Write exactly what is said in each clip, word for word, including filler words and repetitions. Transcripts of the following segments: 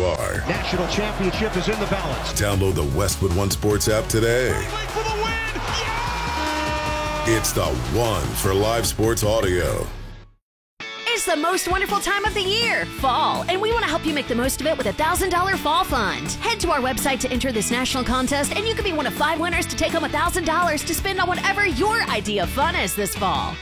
are. National championship is in the balance. Download the Westwood One Sports app today. For the win! Yeah! It's the one for live sports audio. It's the most wonderful time of the year, fall, and we want to help you make the most of it with a one thousand dollars Fall Fund. Head to our website to enter this national contest, and you could be one of five winners to take home one thousand dollars to spend on whatever your idea of fun is this fall.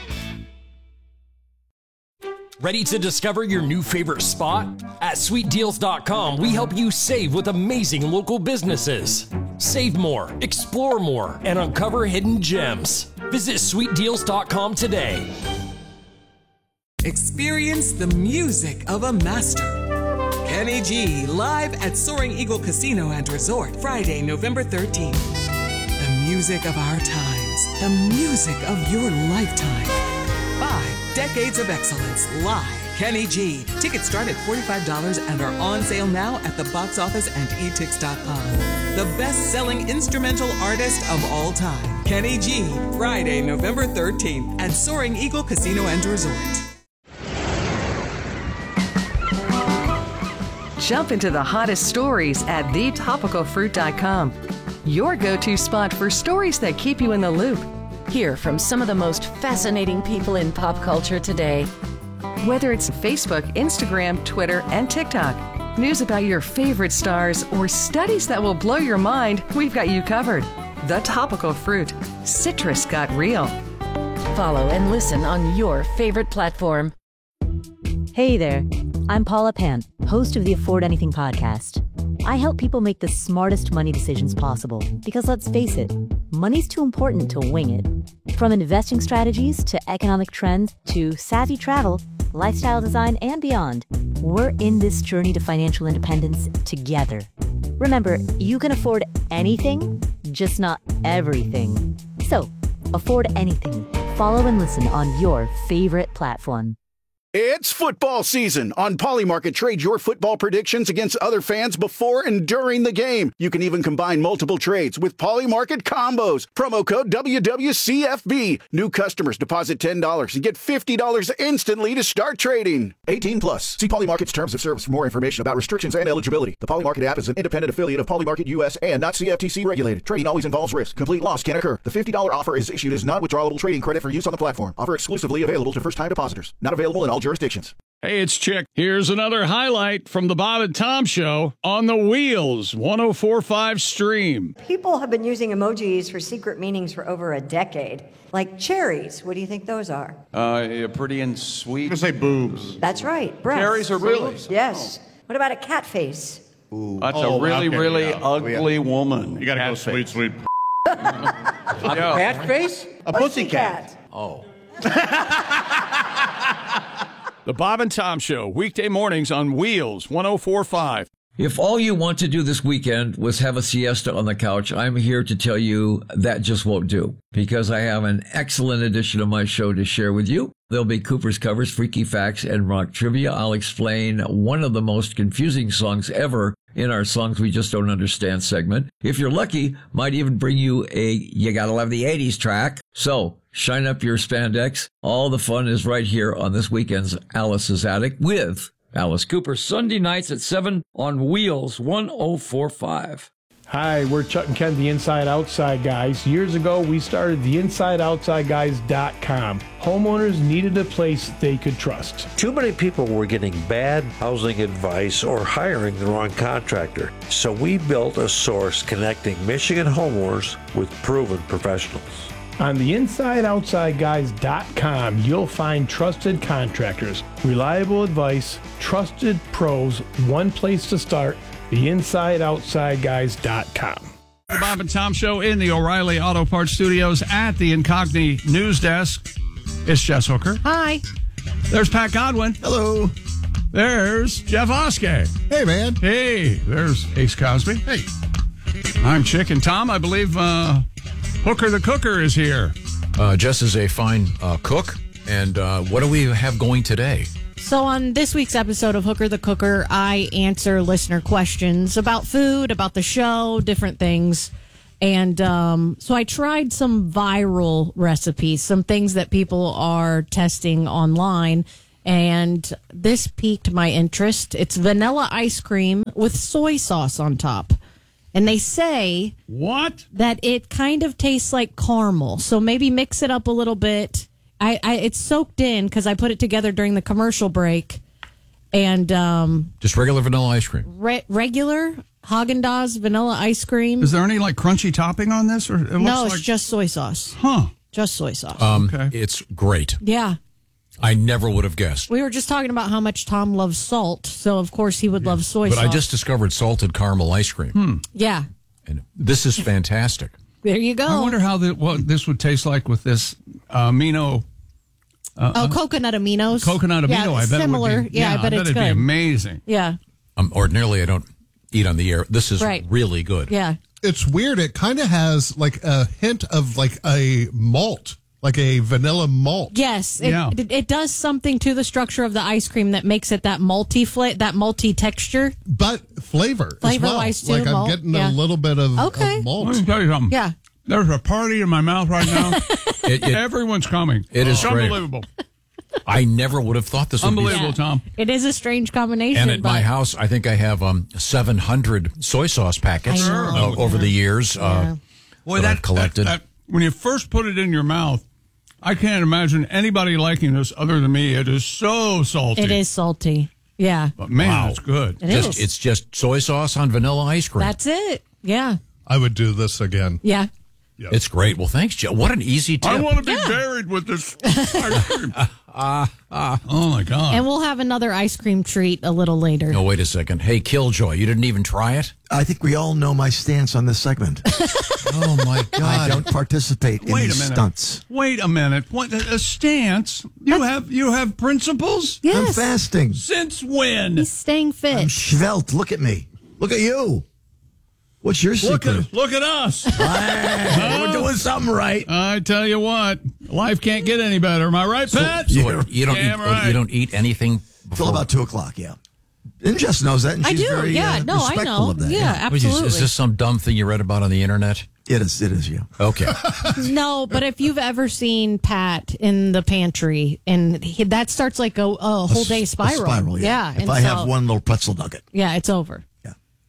Ready to discover your new favorite spot? At sweet deals dot com, we help you save with amazing local businesses. Save more, explore more, and uncover hidden gems. Visit sweet deals dot com today. Experience the music of a master. Kenny G live at Soaring Eagle Casino and Resort Friday, November thirteenth. The music of our times. The music of your lifetime. Five decades of excellence live. Kenny G. Tickets start at forty-five dollars and are on sale now at the box office and e tix dot com. The best-selling instrumental artist of all time. Kenny G. Friday, November thirteenth at Soaring Eagle Casino and Resort. Jump into the hottest stories at the topical fruit dot com. Your go-to spot for stories that keep you in the loop. Hear from some of the most fascinating people in pop culture today. Whether it's Facebook, Instagram, Twitter, and TikTok, news about your favorite stars, or studies that will blow your mind, we've got you covered. The Topical Fruit. Citrus got real. Follow and listen on your favorite platform. Hey there, I'm Paula Pant, host of the Afford Anything podcast. I help people make the smartest money decisions possible because, let's face it, money's too important to wing it. From investing strategies to economic trends to savvy travel, lifestyle design, and beyond, we're in this journey to financial independence together. Remember, you can afford anything, just not everything. So, afford anything. Follow and listen on your favorite platform. It's football season. On Polymarket, trade your football predictions against other fans before and during the game. You can even combine multiple trades with Polymarket combos. Promo code W W C F B. New customers deposit ten dollars and get fifty dollars instantly to start trading. eighteen plus. See Polymarket's terms of service for more information about restrictions and eligibility. The Polymarket app is an independent affiliate of Polymarket U S and not C F T C regulated. Trading always involves risk. Complete loss can occur. The fifty dollars offer is issued as non-withdrawable trading credit for use on the platform. Offer exclusively available to first-time depositors. Not available in all jurisdictions. Hey, it's Chick. Here's another highlight from the Bob and Tom Show on the Wheels one oh four point five stream. People have been using emojis for secret meanings for over a decade. Like cherries. What do you think those are? Uh, yeah, pretty and sweet. I'm gonna say boobs. That's right. Breasts. Cherries are boobs? Yes. Oh. What about a cat face? Ooh. That's oh, a really, okay, really yeah. ugly woman. You gotta cat go face. sweet, sweet. A cat face? A pussy cat. Oh. The Bob and Tom Show, weekday mornings on Wheels one oh four point five. If all you want to do this weekend was have a siesta on the couch, I'm here to tell you that just won't do, because I have an excellent edition of my show to share with you. There'll be Cooper's Covers, Freaky Facts, and Rock Trivia. I'll explain one of the most confusing songs ever in our Songs We Just Don't Understand segment. If you're lucky, might even bring you a You Gotta Love the eighties track. So, shine up your spandex. All the fun is right here on this weekend's Alice's Attic with Alice Cooper, Sunday nights at seven on Wheels one oh four point five. Hi, we're Chuck and Ken, the Inside Outside Guys. Years ago, we started the inside outside guys dot com. Homeowners needed a place they could trust. Too many people were getting bad housing advice or hiring the wrong contractor. So we built a source connecting Michigan homeowners with proven professionals. On the inside outside guys dot com, you'll find trusted contractors, reliable advice, trusted pros, one place to start, the inside outside guys dot com. The Bob and Tom Show in the O'Reilly Auto Parts Studios at the Incogni News Desk. It's Jess Hooker. Hi. There's Pat Godwin. Hello. There's Jeff Oskey. Hey, man. Hey, there's Ace Cosby. Hey. I'm Chick, and Tom, I believe uh, Hooker the Cooker is here. Uh, Jess is a fine uh, cook. And uh, what do we have going today? So on this week's episode of Hooker the Cooker, I answer listener questions about food, about the show, different things. And um, so I tried some viral recipes, some things that people are testing online. And this piqued my interest. It's vanilla ice cream with soy sauce on top. And they say what that it kind of tastes like caramel. So maybe mix it up a little bit. I, I it's soaked in because I put it together during the commercial break. And um, just regular vanilla ice cream. Re- regular Haagen-Dazs vanilla ice cream. Is there any like crunchy topping on this, or it looks no? like... It's just soy sauce. Huh? Just soy sauce. Um, okay. It's great. Yeah. I never would have guessed. We were just talking about how much Tom loves salt, so of course he would yeah. love soy but sauce. But I just discovered salted caramel ice cream. Hmm. Yeah. And this is fantastic. There you go. I wonder how the, what this would taste like with this uh, amino. Uh, oh, coconut aminos. Coconut amino. Yeah, I bet similar. It would be, yeah, yeah, I bet, I bet it's it'd good. be amazing. Yeah. Um, ordinarily, I don't eat on the air. This is right. really good. Yeah. It's weird. It kind of has like a hint of like a malt, like a vanilla malt. Yes. It, yeah. it, it does something to the structure of the ice cream that makes it that multi fla- that multi texture. But flavor. Flavor as well. wise too. Like malt. I'm getting yeah. a little bit of, okay. of malt. Let me tell you something. Yeah. There's a party in my mouth right now. it, it, Everyone's coming. It is it's great. unbelievable. I never would have thought this would Unbelievable, be. Tom. It is a strange combination. And at but... my house, I think I have um, seven hundred soy sauce packets uh, over the years. Uh, yeah. Boy, that, that I've collected. That, that, when you first put it in your mouth, I can't imagine anybody liking this other than me. It is so salty. It is salty. Yeah. But man, wow. it's good. It just, is. It's just soy sauce on vanilla ice cream. That's it. Yeah. I would do this again. Yeah. Yep. It's great. Well, thanks, Joe. What an easy tip. I want to be Yeah. buried with this ice cream. uh, uh, oh, my God. And we'll have another ice cream treat a little later. No, wait a second. Hey, Killjoy, you didn't even try it? I think we all know my stance on this segment. Oh, my God. I don't participate in Wait these a minute. stunts. Wait a minute. What a stance? You have you have principles? Yes. I'm fasting. Since when? He's staying fit. I'm svelte. Look at me. Look at you. What's your Look secret? at look at us. Hey, we're doing something right. I tell you what, life can't get any better. Am I right, Pat? So what, you don't eat, Damn right. you don't eat anything before Till about two o'clock. Yeah. And Jess knows that, and I she's do. very yeah. uh, no, I respectful know. of that. Yeah, What is- absolutely. Is this some dumb thing you read about on the internet? It is. It is. Yeah. Okay. No, but if you've ever seen Pat in the pantry, and he, that starts like a, a whole day spiral. A spiral. Yeah. yeah If and I so, have one little pretzel nugget. yeah, it's over. Yeah.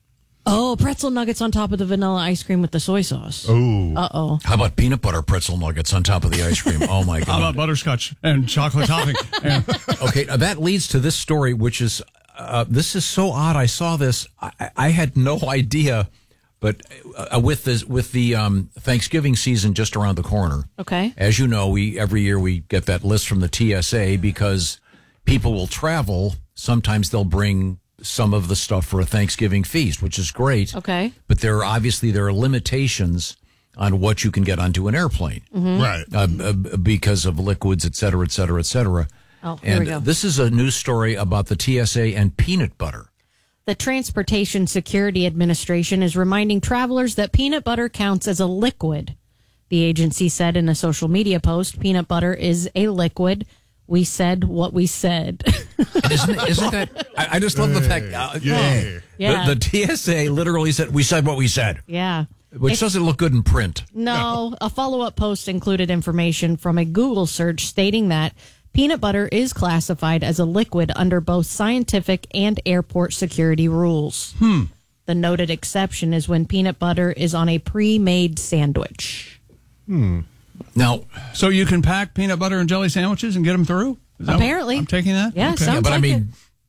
Oh, pretzel nuggets on top of the vanilla ice cream with the soy sauce. Oh. Uh oh. How about peanut butter pretzel nuggets on top of the ice cream? Oh, my How God. about butterscotch and chocolate topping? And Okay, now that leads to this story, which is, uh, this is so odd. I saw this. I, I had no idea, but uh, with this, with the um, Thanksgiving season just around the corner, Okay. as you know, we every year we get that list from the T S A because people will travel. Sometimes they'll bring some of the stuff for a Thanksgiving feast, which is great. Okay. But there are obviously there are limitations on what you can get onto an airplane, Mm-hmm. Right. uh, uh, because of liquids, et cetera, et cetera, et cetera. Oh, here and we go. this is a news story about the T S A and peanut butter. The Transportation Security Administration is reminding travelers that peanut butter counts as a liquid. The agency said in a social media post, peanut butter is a liquid. We said what we said. And isn't, it, isn't that? I, I just love the fact. Uh, Yeah. Yeah. The, the T S A literally said, "We said what we said," Yeah. which It- doesn't look good in print. No, a follow-up post included information from a Google search stating that peanut butter is classified as a liquid under both scientific and airport security rules. Hmm. The noted exception is when peanut butter is on a pre-made sandwich. Hmm. Now, so you can pack peanut butter and jelly sandwiches and get them through? Is that Apparently. what- I'm taking that? Yeah, sounds yeah, but like I mean,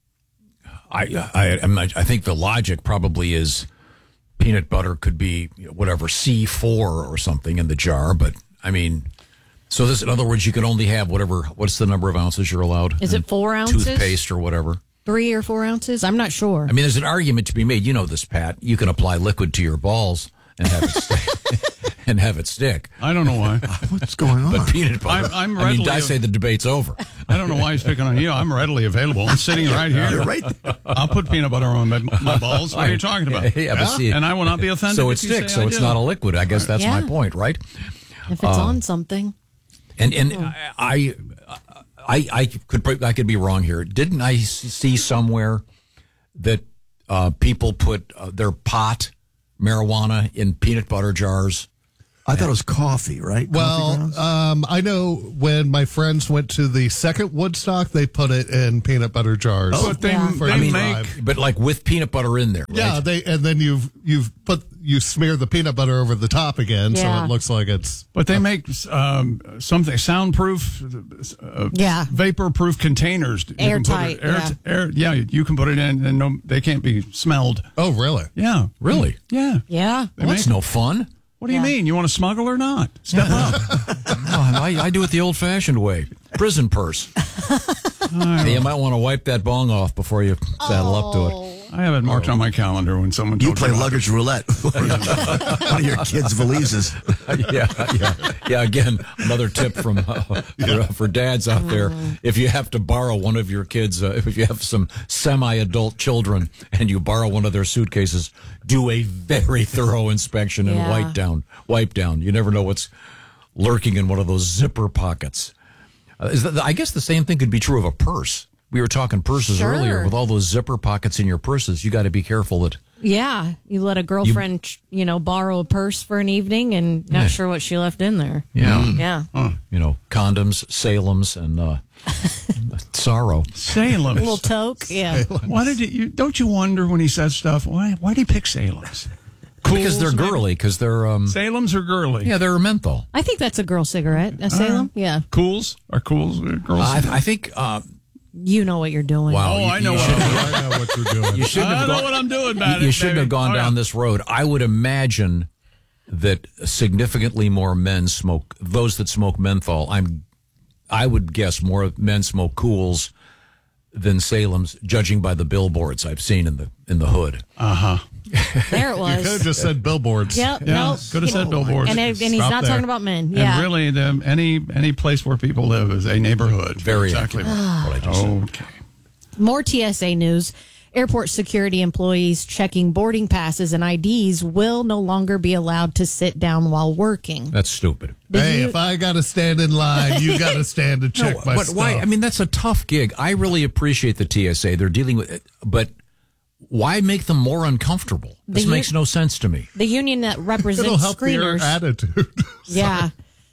I, I, I'm not- I think the logic probably is peanut butter could be you know, whatever C four or something in the jar, but I mean. So this, in other words, you can only have whatever. What's the number of ounces you're allowed? Is it And four ounces? Toothpaste or whatever. Three or four ounces? I'm not sure. I mean, there's an argument to be made. You know this, Pat. You can apply liquid to your balls and have it stick. and have it stick. I don't know why. What's going on? But peanut butter. I'm, I'm I mean, readily I say the debate's over. I don't know why he's picking on you. I'm readily available. I'm sitting right here. You're right. I'll put peanut butter on my, my balls. What are you talking about? Yeah, but see, and I will not be offended. So if it you sticks. say So I it's do. not a liquid. I guess that's Yeah. my point, right? If it's Uh, on something. And and I, I I could I could be wrong here. Didn't I see somewhere that uh, people put uh, their pot marijuana in peanut butter jars? I thought it was coffee, right? Well, coffee um, I know when my friends went to the second Woodstock, they put it in peanut butter jars. Oh, but they, for they the make, drive. But like with peanut butter in there, right? Yeah, they and then you've you've put you smear the peanut butter over the top again, Yeah. so it looks like it's. but they make um, something soundproof, uh, Yeah. vapor-proof containers. You can put Airtight, it- air, yeah. air, yeah, you can put it in, and no, they can't be smelled. Oh, really? Yeah, Really? yeah. Yeah. They Well, that's make- no fun. What do you Yeah. mean? You want to smuggle or not? Step up. Oh, I, I do it the old-fashioned way. Prison purse. Hey, you might want to wipe that bong off before you saddle up to it. I have it marked on my calendar when someone You told play you. luggage roulette. One of your kids' valises. yeah, yeah, yeah. Again, another tip from uh, for, for dads out there: if you have to borrow one of your kids, uh, if you have some semi-adult children and you borrow one of their suitcases, do a very thorough inspection and Yeah. wipe down, wipe down. You never know what's lurking in one of those zipper pockets. Uh, is that, I guess the same thing could be true of a purse. We were talking purses Sure. earlier. With all those zipper pockets in your purses, you got to be careful that. Yeah. You let a girlfriend, you, know, borrow a purse for an evening and not Yeah. sure what she left in there. Yeah. Yeah. You know, condoms, Salem's, and uh, sorrow. Salem. A little toque. Yeah. Why did you, you? Don't you wonder when he says stuff? Why? Why did he pick Salem's? Because they're Cools, maybe? girly. Because they're um. Salem's are girly. Yeah, they're menthol. I think that's a girl cigarette. A Salem? Yeah. Cools are cools. uh, Girls. I, I think. Uh, You know what you're doing. wow. Oh, you- I know You, what should, I'm I know what you're doing. you shouldn't I have know gone, what I'm doing about you, it. you shouldn't baby. have gone Oh, down yeah. this road. I would imagine that significantly more men smoke. Those that smoke menthol. I'm. I would guess more men smoke Cools than Salem's, judging by the billboards I've seen in the in the hood. Uh huh. There it You was. could have just said billboards. Yep. Yeah, Nope. could have said billboards. And, it- and he's Stop not there. talking about men. Yeah. And really, the, any any place where people live is a neighborhood. Very exactly. accurate. right. What I just said. Okay. More T S A news. Airport security employees checking boarding passes and I Ds will no longer be allowed to sit down while working. That's stupid. Did Hey, you- if I got to stand in line, you got to stand to check No, my but stuff. why? I mean, that's a tough gig. I really appreciate the T S A. They're dealing with it, but why make them more uncomfortable? This The u- makes no sense to me. The union that represents It'll help screeners. your attitude. Yeah.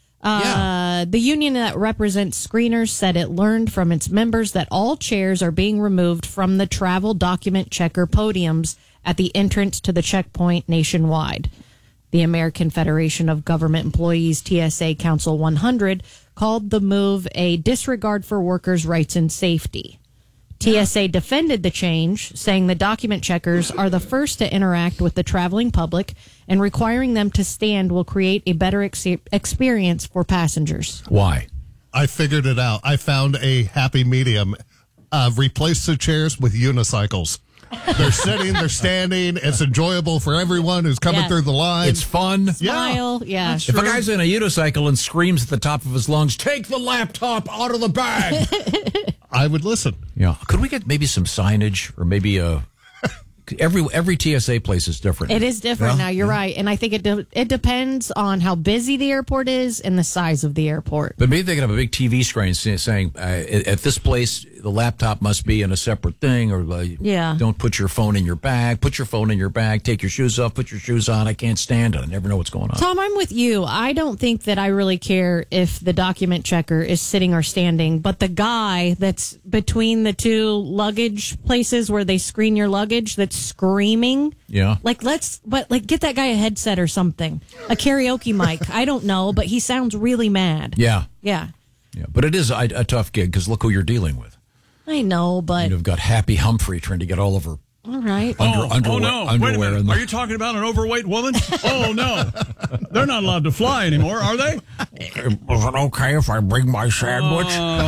Uh, The union that represents screeners said it learned from its members that all chairs are being removed from the travel document checker podiums at the entrance to the checkpoint nationwide. The American Federation of Government Employees, T S A Council one hundred, called the move a disregard for workers' rights and safety. T S A defended the change, saying the document checkers are the first to interact with the traveling public, and requiring them to stand will create a better ex- experience for passengers. Why? I figured it out. I found a happy medium. Uh, replace the chairs with unicycles. They're sitting, they're standing. It's enjoyable for everyone who's coming Yeah. through the line. It's fun. Smile, yeah. If a guy's in a unicycle and screams at the top of his lungs, "Take the laptop out of the bag!" I would listen. Yeah. Could we get maybe some signage or maybe a every every T S A place is different. It is different Yeah. now. You're right, and I think it de- it depends on how busy the airport is and the size of the airport. But maybe they can have a big T V screen say- saying, uh, "At at this place, the laptop must be in a separate thing," or uh, Yeah. don't put your phone in your bag. Put your phone in your bag. Take your shoes off. Put your shoes on. I can't stand it. I never know what's going on. Tom, I'm with you. I don't think that I really care if the document checker is sitting or standing, but the guy that's between the two luggage places where they screen your luggage that's screaming. Yeah. Like, let's, but like, get that guy a headset or something, a karaoke mic. I don't know, but he sounds really mad. Yeah. Yeah. Yeah. But it is a, a tough gig because look who you're dealing with. I know, but You've got Happy Humphrey trying to get all over all right. under, oh, underwear. oh no! Wait a underwear minute. in the- Are you talking about an overweight woman? Oh no! They're not allowed to fly anymore, are they? Is it okay if I bring my sandwich?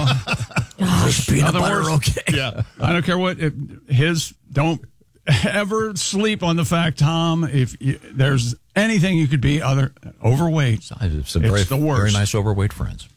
Is peanut butter okay? Yeah. I don't care what it, his. Don't ever sleep on the fact, Tom. If you, there's anything you could be other overweight, I have some it's very, the worst. very nice overweight friends.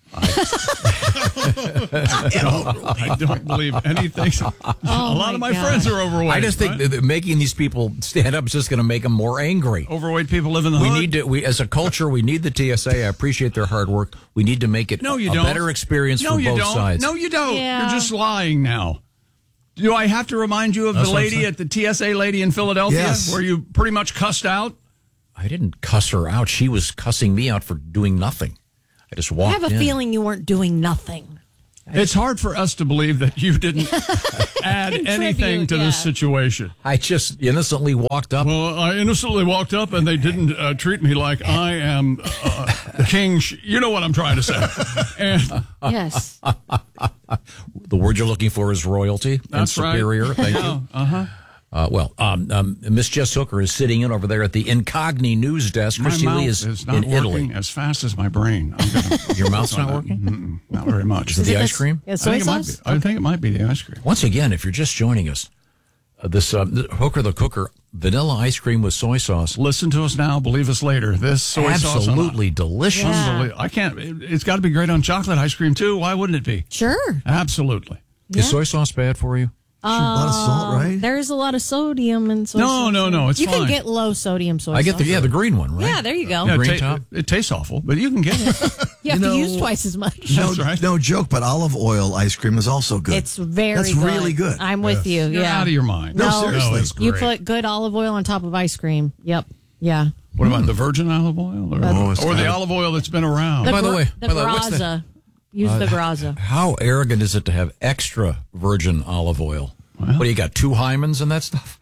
I don't, I don't believe anything. a lot of my God. friends are overweight. I just think right? that that making these people stand up is just going to make them more angry. overweight people live in the We hood. need to, we as a culture, we need the T S A. I appreciate their hard work. We need to make it No, you a don't. better experience no, for you both don't. sides. No, you don't. Yeah. You're just lying now. Do I have to remind you of That's the what I'm lady saying. at the T S A lady in Philadelphia Yes. where you pretty much cussed out? I didn't cuss her out. She was cussing me out for doing nothing. I just I walked have a in. feeling you weren't doing nothing. It's hard for us to believe that you didn't add anything to yeah. this situation. I just innocently walked up. Well, I innocently walked up, and they didn't uh, treat me like I am uh, king. Sh- you know what I'm trying to say. And Yes. The word you're looking for is royalty and That's right. superior. Thank Yeah, you. uh-huh. Uh, well, um, um, Miss Jess Hooker is sitting in over there at the Incogni news desk. My Christy mouth Lee is, is, not in working Italy. as fast as my brain. I'm gonna Your mouth's work on not that. working? Mm-mm, not very much. Is it the ice cream? Yeah, I soy think it might sauce? be. I think it might be the ice cream. Once again, if you're just joining us, uh, this uh, Hooker the Cooker vanilla ice cream with soy sauce. Listen to us now, believe us later. This soy sauce, on Absolutely delicious. Yeah. Unbelievable. I can't. It, it's got to be great on chocolate ice cream too. Why wouldn't it be? Sure. Absolutely. Is soy sauce bad for you? a lot of salt, right? There's a lot of sodium in soy No, sauce. no, no, it's You fine. can get low sodium soy I get the sauce. yeah the green one, right? Yeah, there you go. Yeah, green it, top? it, it tastes awful, but you can get it. You have You to know- use twice as much. No, That's right. no joke, but olive oil ice cream is also good. It's very That's good. really good. I'm with you. You're Yeah. out of your mind. No, No, seriously. it's You great. put good olive oil on top of ice cream. Yep. Yeah. What about the virgin olive oil, or, Oh, it's or the good. olive oil that's been around? The by the gra- way- the by the way, what's that? Graza. Use the Graza. How arrogant is it to have extra virgin olive oil? What do you got? Two hymens and that stuff?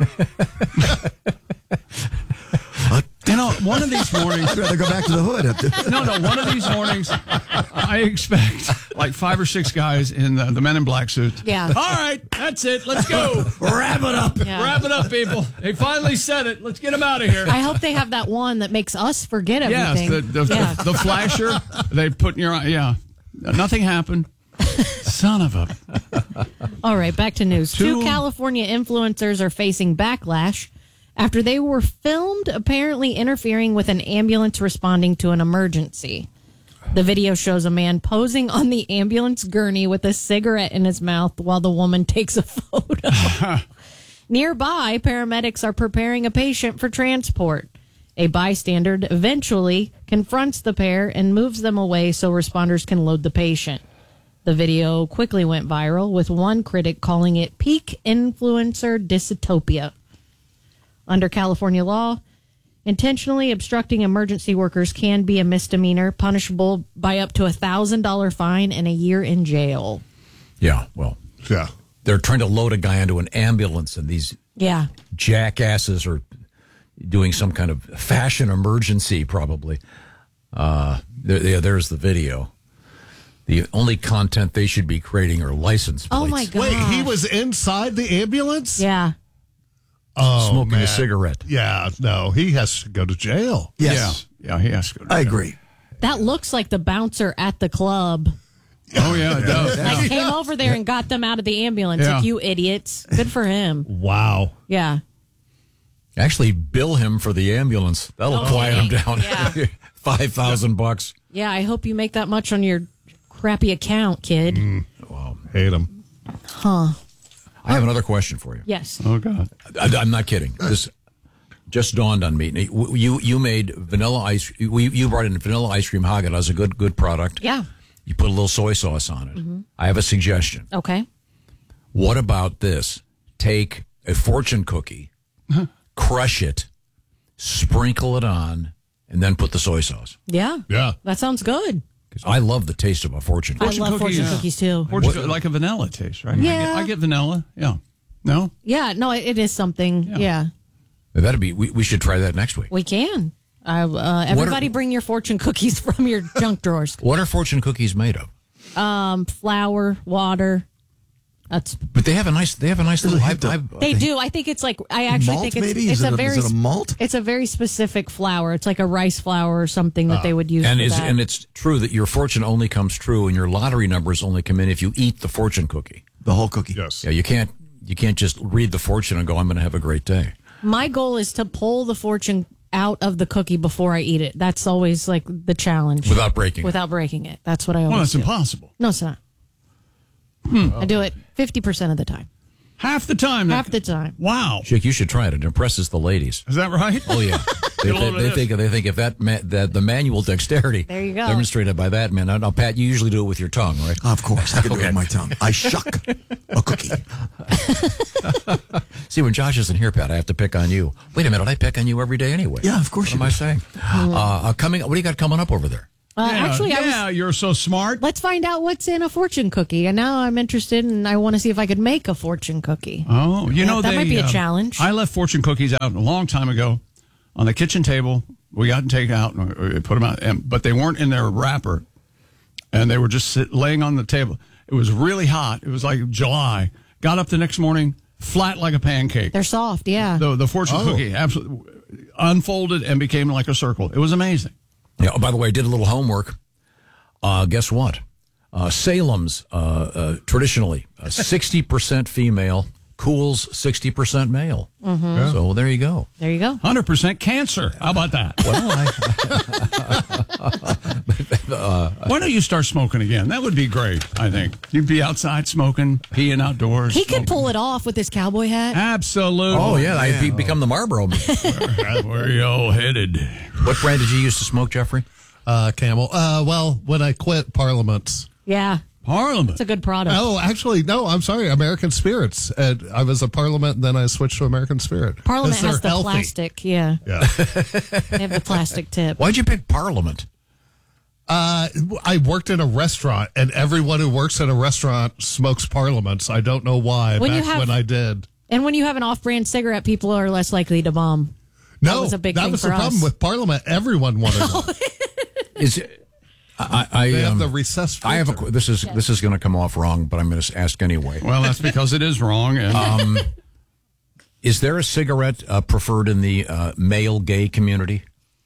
You know, one of these mornings. I'd rather go back to the hood. No, no. One of these mornings, I expect like five or six guys in the, the Men in Black suits. Yeah. All right, that's it. Let's go. Wrap it up. Yeah. Wrap it up, people. They finally said it. Let's get them out of here. I hope they have that one that makes us forget Yes, everything. the, the, yeah. the, the flasher they put in your eye. Yeah, nothing happened. Son of a. All right, back to news. Two Two- California influencers are facing backlash after they were filmed apparently interfering with an ambulance responding to an emergency. The video shows a man posing on the ambulance gurney with a cigarette in his mouth while the woman takes a photo. Nearby, paramedics are preparing a patient for transport. A bystander eventually confronts the pair and moves them away so responders can load the patient. The video quickly went viral, with one critic calling it peak influencer dystopia. Under California law, intentionally obstructing emergency workers can be a misdemeanor, punishable by up to a one thousand dollars fine and a year in jail. Yeah, well, Yeah. they're trying to load a guy into an ambulance, and these Yeah. jackasses are doing some kind of fashion emergency, probably. Uh, there, there- there's the video. The only content they should be creating are license plates. Oh, my God. Wait, he was inside the ambulance? Yeah. Oh, Smoking a man. cigarette. Yeah, no, he has to go to jail. Yes. Yeah, yeah, he has to go. To I jail. agree. That looks like the bouncer at the club. Oh yeah, it does. Like, came over there and got them out of the ambulance. Yeah. Like, you idiots. Good for him. Wow. Yeah. Actually, bill him for the ambulance. That'll Okay. quiet him down. Yeah. Five thousand bucks. Yeah, I hope you make that much on your crappy account, kid. Mm. Hate him. Huh. I have another question for you. Yes. Oh God. I, I'm not kidding. This just dawned on me. You you made vanilla ice. You, you brought in vanilla ice cream Häagen-Dazs, a good good product. Yeah. You put a little soy sauce on it. Mhm. I have a suggestion. Okay. What about this? Take a fortune cookie, crush it, sprinkle it on, and then put the soy sauce. Yeah. Yeah. That sounds good. Because I love the taste of a fortune I cookie. love fortune yeah. cookies too. Fortune cookie, like a vanilla taste, right? I Yeah. get, I get vanilla. Yeah. No. Yeah, no, it, it is something. Yeah. Yeah. That'd be. We, we should try that next week. We can. I, uh, everybody bring your fortune cookies from your junk drawers. What are fortune cookies made of? Um, flour, water. That's But they have a nice. They have a nice little. I, I, they do. I think it's like I actually Malt, think it's maybe? it's Is a it a- very is it a malt? It's a very specific flour. It's like a rice flour or something that they would use. and for is that. and it's true that your fortune only comes true and your lottery numbers only come in if you eat the fortune cookie. The whole cookie. Yes. Yeah, you can't. You can't just read the fortune and go, "I'm going to have a great day." My goal is to pull the fortune out of the cookie before I eat it. That's always like the challenge. Without breaking it. Without breaking it. That's what I always Well, that's do. impossible. No, it's not. I do it fifty percent of the time. Half the time. Half the time. Wow. Chick, you should try it. It impresses the ladies. Is that right? Oh, yeah. They, they, they think they think if that, ma- that the manual dexterity there you go. demonstrated by that man. Now, now, Pat, you usually do it with your tongue, right? Of course, I can do it with my tongue. I shuck a cookie. See, when Josh isn't here, Pat, I have to pick on you. Wait a minute, I pick on you every day anyway. Yeah, of course. What am I saying? Uh, uh, coming, what do you got coming up over there? Uh, yeah, actually, I yeah, was, you're so smart. let's find out what's in a fortune cookie. And now I'm interested, and I want to see if I could make a fortune cookie. Oh, you Yeah, know that they, might be a uh, challenge. I left fortune cookies out a long time ago on the kitchen table. We got to take out, and put them out, and, but they weren't in their wrapper, and they were just sit, laying on the table. It was really hot. It was like July. Got up the next morning, flat like a pancake. They're soft, yeah. The the fortune Oh. cookie absolutely unfolded and became like a circle. It was amazing. Yeah. Oh, by the way, I did a little homework. Uh, guess what? Uh, Salem's uh, uh, traditionally uh, sixty percent female, Cool's sixty percent male. Mm-hmm. Yeah. So there you go. There you go. one hundred percent cancer. How about that? Well, I, uh, Why don't you start smoking again? That would be great, I think. You'd be outside smoking, peeing outdoors. He smoking. could pull it off with his cowboy hat. Absolutely. oh, yeah, I'd be, become the Marlboro man. Where, where you all headed? What brand did you used to smoke, Jeffrey? Uh, Camel. Uh, well, when I quit Parliaments. Yeah. Parliament. It's a good product. Oh, actually, no, I'm sorry. American Spirits. And I was a Parliament, and then I switched to American Spirit. Parliament 'Cause they're has the healthy. plastic, yeah. Yeah. They have the plastic tip. Why'd you pick Parliament? Uh, I worked in a restaurant, and everyone who works in a restaurant smokes Parliaments. I don't know why. When you back have- when I did. And when you have an off-brand cigarette, people are less likely to bomb. No, that was a big that thing was for the us. problem with Parliament. Everyone wanted one. Is it, I, I, They have um, the recessed I have a. filter. qu- This is this is going to come off wrong, but I'm going to ask anyway. Well, that's because it is wrong. And Um, is there a cigarette uh, preferred in the uh, male gay community?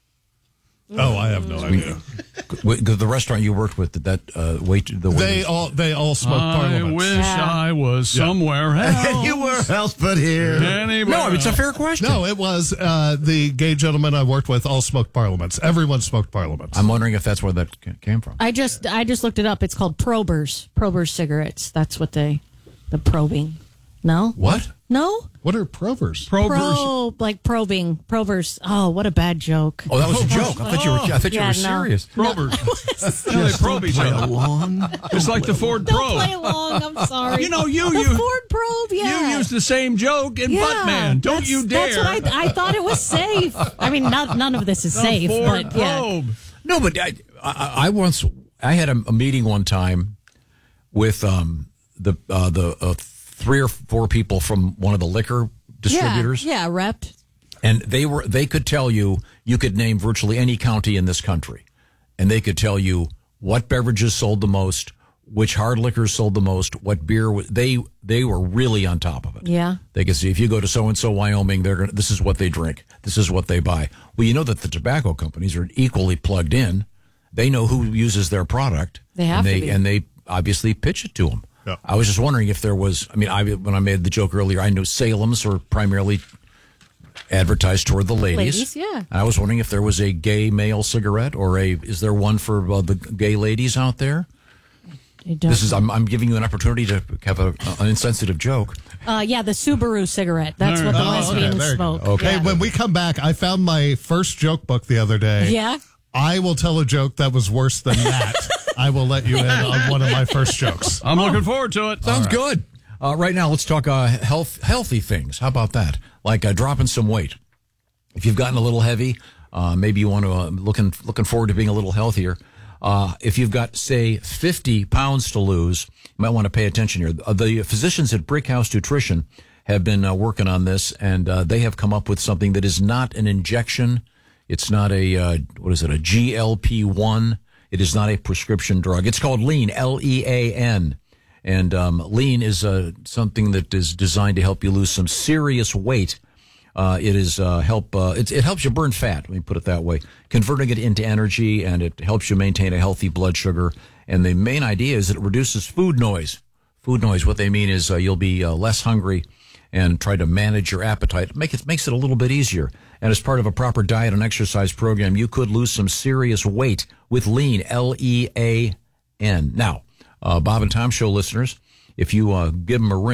Oh, I have no idea. W- The restaurant you worked with, did that uh, wait? The They waiters- all they all smoke I Parliaments. wish Yeah. I was Yeah. somewhere else. You were else but here. Anywhere no, it's a else. fair question. No, it was uh, the gay gentlemen I worked with all smoked Parliaments. Everyone smoked Parliaments. I'm wondering if that's where that ca- came from. I just I just looked it up. It's called Probers. Probers cigarettes. That's what they, the probing. No? What? No? What are Provers? Probers. Probe, like probing. Probers. Oh, what a bad joke. Oh, that was a joke. I thought you were. I thought Yeah, you were no. serious. Probers. No, they probe each Play other. along. It's like the Ford Don't Probe. play along. I'm sorry. You know, you the you Ford Probe. Yeah. you use the same joke in yeah, Buttman. Don't that's- you dare. That's what I, I thought it was safe. I mean, not, none of this is The safe, Ford but yeah. Probe. No, but I, I, I once I had a, a meeting one time with um the uh, the uh, three or four people from one of the liquor distributors. Yeah, yeah, rep. And they were they could tell you you could name virtually any county in this country, and they could tell you what beverages sold the most, which hard liquors sold the most, what beer was, they they were really on top of it. Yeah. They could see if you go to so and so Wyoming, they're gonna, this is what they drink, this is what they buy. Well, you know that the tobacco companies are equally plugged in. They know who uses their product. They have and to they be. and they obviously pitch it to them. Yeah. I was just wondering if there was. I mean, I when I made the joke earlier, I knew Salem's are primarily advertised toward the ladies. Ladies, yeah. And I was wondering if there was a gay male cigarette or a is there one for uh, the gay ladies out there? This is I'm I'm giving you an opportunity to have a, an insensitive joke. Uh, yeah, the Subaru cigarette. That's what the Oh, okay, lesbians there you go. smoke. Okay, Yeah. when we come back, I found my first joke book the other day. Yeah? I will tell a joke that was worse than that. I will let you in on one of my first jokes. I'm looking forward to it. Sounds good. Uh, right now, let's talk uh, health healthy things. How about that? Like uh, dropping some weight. If you've gotten a little heavy, uh, maybe you want to uh, looking looking forward to being a little healthier. Uh, if you've got, say, fifty pounds to lose, you might want to pay attention here. Uh, the physicians at Brick House Nutrition have been uh, working on this, and uh, they have come up with something that is not an injection. It's not a, uh, what is it, a G L P one. It is not a prescription drug. It's called Lean, L E A N. And um, Lean is uh, something that is designed to help you lose some serious weight. Uh, it is uh, help. Uh, it, it helps you burn fat. Let me put it that way, converting it into energy, and it helps you maintain a healthy blood sugar. And the main idea is that it reduces food noise. Food noise. What they mean is uh, you'll be uh, less hungry and try to manage your appetite. Make it makes it a little bit easier. And as part of a proper diet and exercise program, you could lose some serious weight with Lean, L E A N. Now, uh, Bob and Tom Show listeners, if you uh, give them a ring.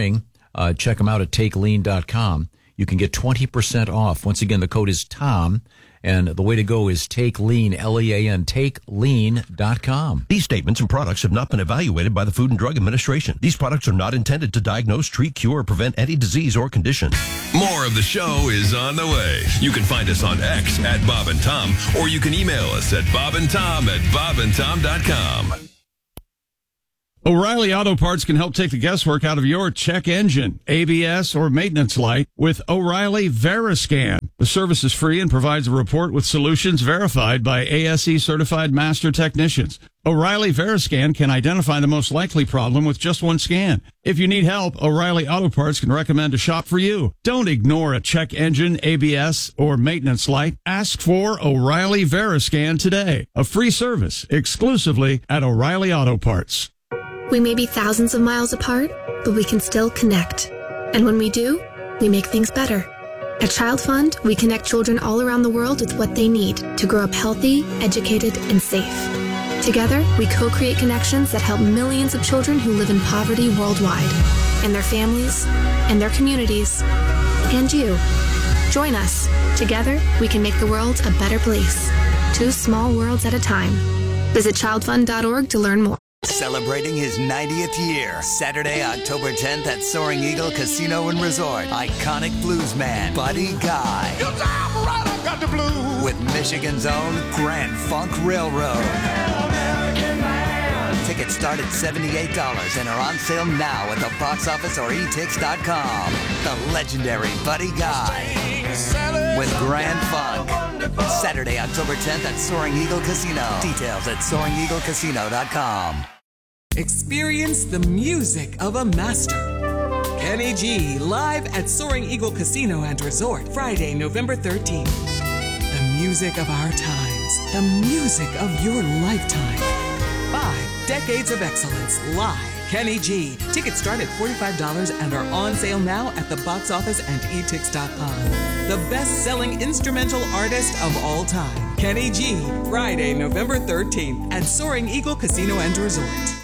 uh, check them out at take lean dot com. You can get twenty percent off. Once again, the code is Tom, and the way to go is Take Lean, L E A N, take lean dot com. These statements and products have not been evaluated by the Food and Drug Administration. These products are not intended to diagnose, treat, cure, or prevent any disease or condition. More of the show is on the way. You can find us on X at Bob and Tom, or you can email us at bob and tom at bob and tom dot com. O'Reilly Auto Parts can help take the guesswork out of your check engine, A B S, or maintenance light with O'Reilly Veriscan. The service is free and provides a report with solutions verified by A S E certified master technicians. O'Reilly Veriscan can identify the most likely problem with just one scan. If you need help, O'Reilly Auto Parts can recommend a shop for you. Don't ignore a check engine, A B S, or maintenance light. Ask for O'Reilly Veriscan today. A free service exclusively at O'Reilly Auto Parts. We may be thousands of miles apart, but we can still connect. And when we do, we make things better. At Child Fund, we connect children all around the world with what they need to grow up healthy, educated, and safe. Together, we co-create connections that help millions of children who live in poverty worldwide, and their families, and their communities, and you. Join us. Together, we can make the world a better place. Two small worlds at a time. Visit child fund dot org to learn more. Celebrating his ninetieth year, Saturday, October tenth at Soaring Eagle Casino and Resort. Iconic bluesman Buddy Guy. You time right, I got the blues. With Michigan's own Grand Funk Railroad. Tickets start at seventy-eight dollars and are on sale now at the box office or e tix dot com. The legendary Buddy Guy with Grand Funk. Saturday, October tenth at Soaring Eagle Casino. Details at soaring eagle casino dot com. Experience the music of a master. Kenny G, live at Soaring Eagle Casino and Resort, Friday, November thirteenth. The music of our times. The music of your lifetime. Five decades of excellence, live. Kenny G. Tickets start at forty-five dollars and are on sale now at the box office and e tix dot com. The best-selling instrumental artist of all time, Kenny G. Friday, November thirteenth at Soaring Eagle Casino and Resort.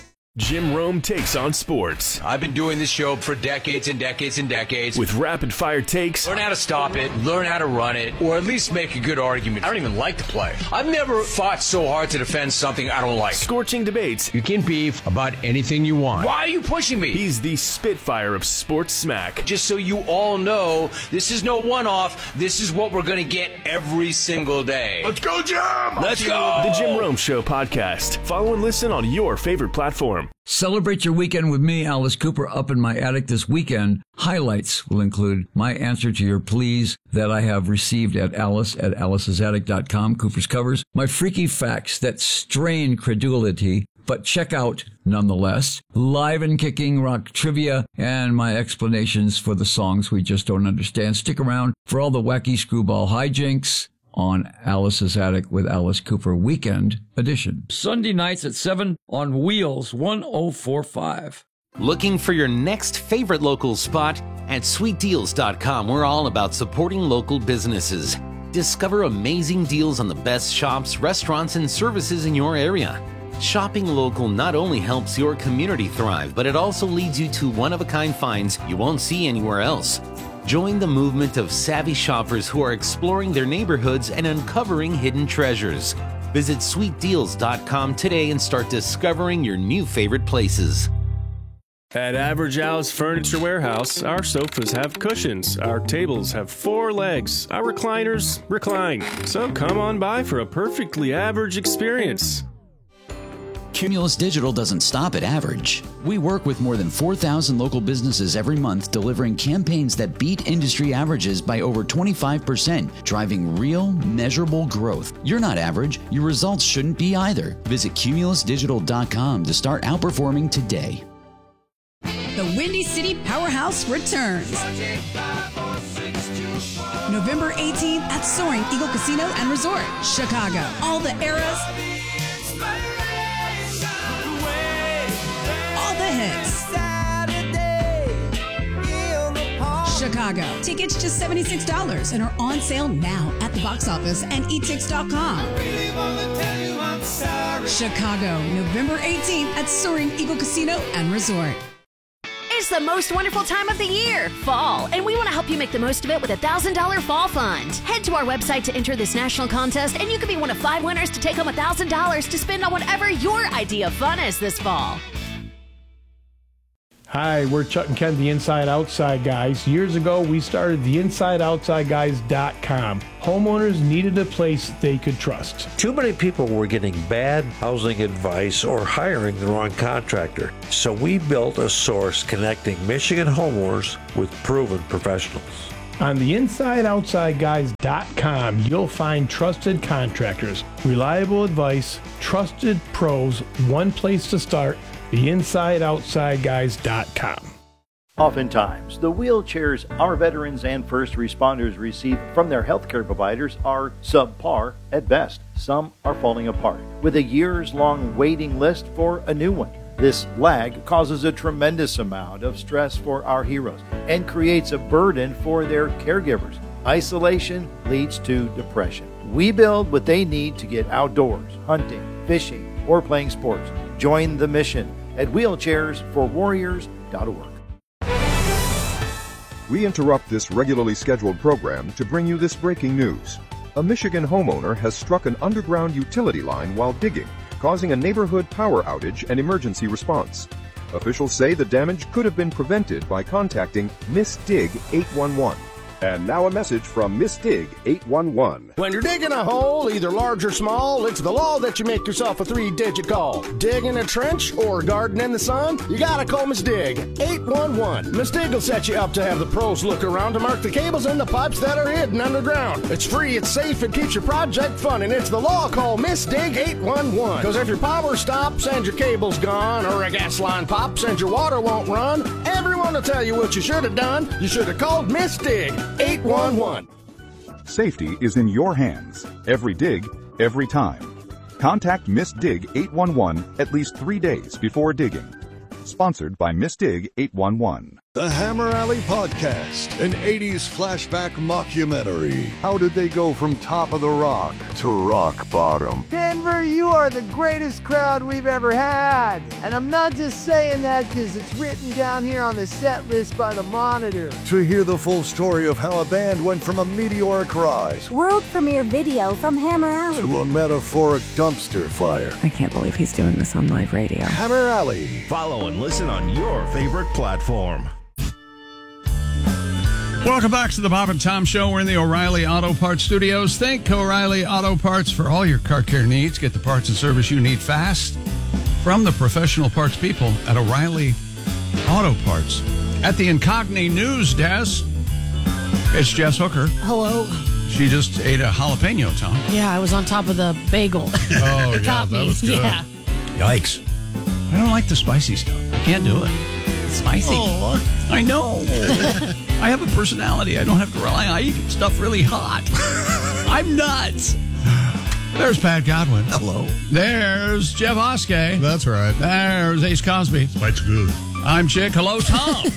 Jim Rome takes on sports. I've been doing this show for decades and decades and decades. With rapid-fire takes. Learn how to stop it, learn how to run it, or at least make a good argument. I don't even like the play. I've never fought so hard to defend something I don't like. Scorching debates. You can beef about anything you want. Why are you pushing me? He's the Spitfire of sports smack. Just so you all know, this is no one-off. This is what we're going to get every single day. Let's go, Jim! Let's go! The Jim Rome Show podcast. Follow and listen on your favorite platform. Celebrate your weekend with me, Alice Cooper, up in my attic this weekend. Highlights will include my answer to your pleas that I have received at Alice at alice's attic dot com, Cooper's Covers, my freaky facts that strain credulity, but check out nonetheless, live and kicking rock trivia, and my explanations for the songs we just don't understand. Stick around for all the wacky screwball hijinks on Alice's Attic with Alice Cooper Weekend Edition. Sunday nights at seven on Wheels one oh four five. Looking for your next favorite local spot? At sweet deals dot com, we're all about supporting local businesses. Discover amazing deals on the best shops, restaurants, and services in your area. Shopping local not only helps your community thrive, but it also leads you to one-of-a-kind finds you won't see anywhere else. Join the movement of savvy shoppers who are exploring their neighborhoods and uncovering hidden treasures. Visit sweet deals dot com today and start discovering your new favorite places. At Average Al's Furniture Warehouse, our sofas have cushions, our tables have four legs, our recliners recline. So come on by for a perfectly average experience. Cumulus Digital doesn't stop at average. We work with more than four thousand local businesses every month, delivering campaigns that beat industry averages by over twenty-five percent, driving real, measurable growth. You're not average. Your results shouldn't be either. Visit cumulus digital dot com to start outperforming today. The Windy City Powerhouse returns. November eighteenth at Soaring Eagle Casino and Resort, Chicago. All the eras, all the hits. Chicago. Tickets just seventy-six dollars and are on sale now at the box office and e tix dot com. Chicago, November eighteenth at Soaring Eagle Casino and Resort. It's the most wonderful time of the year, fall, and we want to help you make the most of it with a one thousand dollars Fall Fund. Head to our website to enter this national contest, and you could be one of five winners to take home one thousand dollars to spend on whatever your idea of fun is this fall. Hi, we're Chuck and Ken, the Inside Outside Guys. Years ago, we started the inside outside guys dot com. Homeowners needed a place they could trust. Too many people were getting bad housing advice or hiring the wrong contractor. So we built a source connecting Michigan homeowners with proven professionals. On the inside outside guys dot com, you'll find trusted contractors, reliable advice, trusted pros, one place to start, the inside outside guys dot com. Oftentimes, the wheelchairs our veterans and first responders receive from their healthcare providers are subpar at best. Some are falling apart, with a years-long waiting list for a new one. This lag causes a tremendous amount of stress for our heroes and creates a burden for their caregivers. Isolation leads to depression. We build what they need to get outdoors, hunting, fishing, or playing sports. Join the mission at wheelchairs for warriors dot org. We interrupt this regularly scheduled program to bring you this breaking news. A Michigan homeowner has struck an underground utility line while digging, causing a neighborhood power outage and emergency response. Officials say the damage could have been prevented by contacting Miss Dig eight one one. And now a message from Miss Dig eight one one. When you're digging a hole, either large or small, it's the law that you make yourself a three-digit call. Digging a trench or garden in the sun, you gotta call Miss Dig eight one one. Miss Dig will set you up to have the pros look around to mark the cables and the pipes that are hidden underground. It's free, it's safe, it keeps your project fun, and it's the law. Call Miss Dig eight one one. Because if your power stops and your cable's gone, or a gas line pops and your water won't run, everyone will tell you what you should have done. You should have called Miss Dig eight one one. Safety is in your hands. Every dig, every time. Contact Miss Dig eight one one at least three days before digging. Sponsored by Miss Dig eight one one. The Hammer Alley Podcast, an eighties flashback mockumentary. How did they go from top of the rock to rock bottom? Denver, you are the greatest crowd we've ever had. And I'm not just saying that because it's written down here on the set list by the Monitor. To hear the full story of how a band went from a meteoric rise world premiere video from Hammer Alley to a metaphoric dumpster fire. I can't believe he's doing this on live radio. Hammer Alley. Follow and listen on your favorite platform. Welcome back to the Bob and Tom Show. We're in the O'Reilly Auto Parts Studios. Thank O'Reilly Auto Parts for all your car care needs. Get the parts and service you need fast from the professional parts people at O'Reilly Auto Parts. At the Incogni News Desk, it's Jess Hooker. Hello. She just ate a jalapeno, Tom. Yeah, I was on top of the bagel. Oh, yeah, Got that me. was good. Yeah. Yikes. I don't like the spicy stuff. I can't do it. It's spicy. Oh. I know. I have a personality. I don't have to rely on. I eat stuff really hot. I'm nuts. There's Pat Godwin. Hello. There's Jeff Oskey. That's right. There's Ace Cosby. That's good. I'm Chick. Hello, Tom.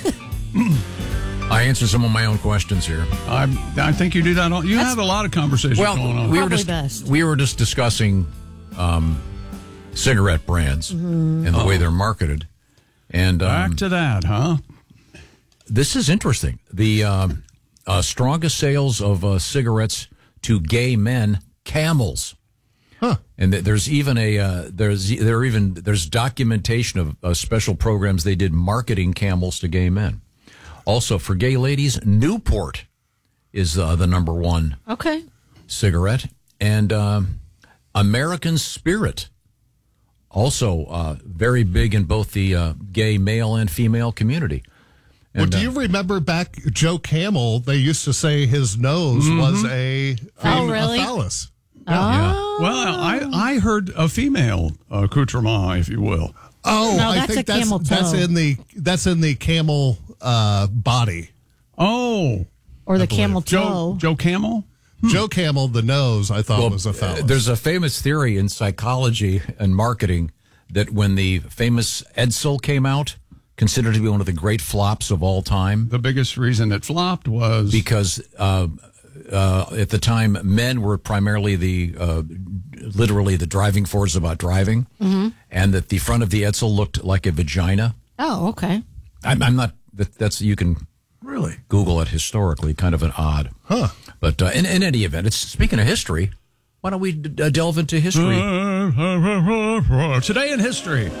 I answer some of my own questions here. I I think you do that. All, you That's, have a lot of conversations well, going on. we were just best. we were just discussing um, cigarette brands Mm-hmm. and the Oh. way they're marketed. And um, back to that, huh? This is interesting. The um, uh, strongest sales of uh, cigarettes to gay men, Camels. Huh. And th- there's even a uh, there's there are even there's documentation of uh, special programs they did marketing Camels to gay men. Also for gay ladies, Newport is uh, the number one Okay. cigarette, and um, American Spirit, also uh, very big in both the uh, gay male and female community. Well, And, do uh, you remember back Joe Camel? They used to say his nose Mhm. was a, Oh, a really? phallus. Oh. Well, I, I heard a female uh, accoutrement, if you will. Oh, No, I that's think a that's camel that's toe. in the that's in the camel uh, body. Oh. Or the I believe. camel Joe, toe. Joe Camel? Joe Camel, the nose, I thought well, was a phallus. uh, There's a famous theory in psychology and marketing that when the famous Edsel came out, considered to be one of the great flops of all time, The biggest reason it flopped was because uh, uh, at the time men were primarily the uh, literally the driving force about driving, Mhm. and that the front of the Edsel looked like a vagina. Oh, okay. I'm, I'm not that, that's you can really Google it historically, kind of an odd. Huh. But uh, in, in any event, it's speaking of history. Why don't we d- uh, delve into history? Today in history,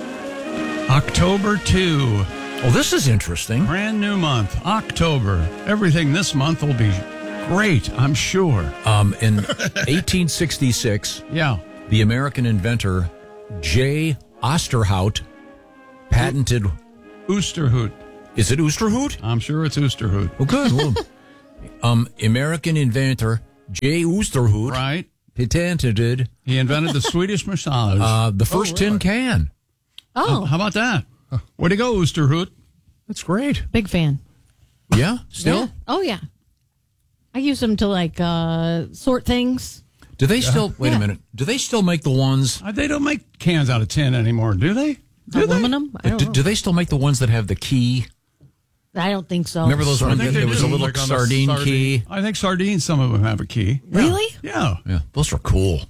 October second. Oh, this is interesting. Brand new month, October. Everything this month will be great, I'm sure. Um, in eighteen sixty-six, yeah, the American inventor J. Osterhout patented Oosterhout. Is it Oosterhout? I'm sure it's Oosterhout. Oh, good. Well, um, American inventor J. Oosterhout, right? Patented. He invented the Swedish massage. Uh, the first oh, really? tin can. Oh, how about that? Way to go, Oosterhout. That's great. Big fan. Yeah, still? Yeah. Oh, yeah. I use them to, like, uh, sort things. Do they still, wait Yeah. a minute, do they still make the ones? Uh, they don't make cans out of tin anymore, do they? Do Aluminum? I don't do, know. do they still make the ones that have the key? I don't think so. Remember those I ones think that they there was do. a little Like on a sardine, sardine. key? I think sardines, some of them have a key. Really? Yeah. Yeah, those are cool.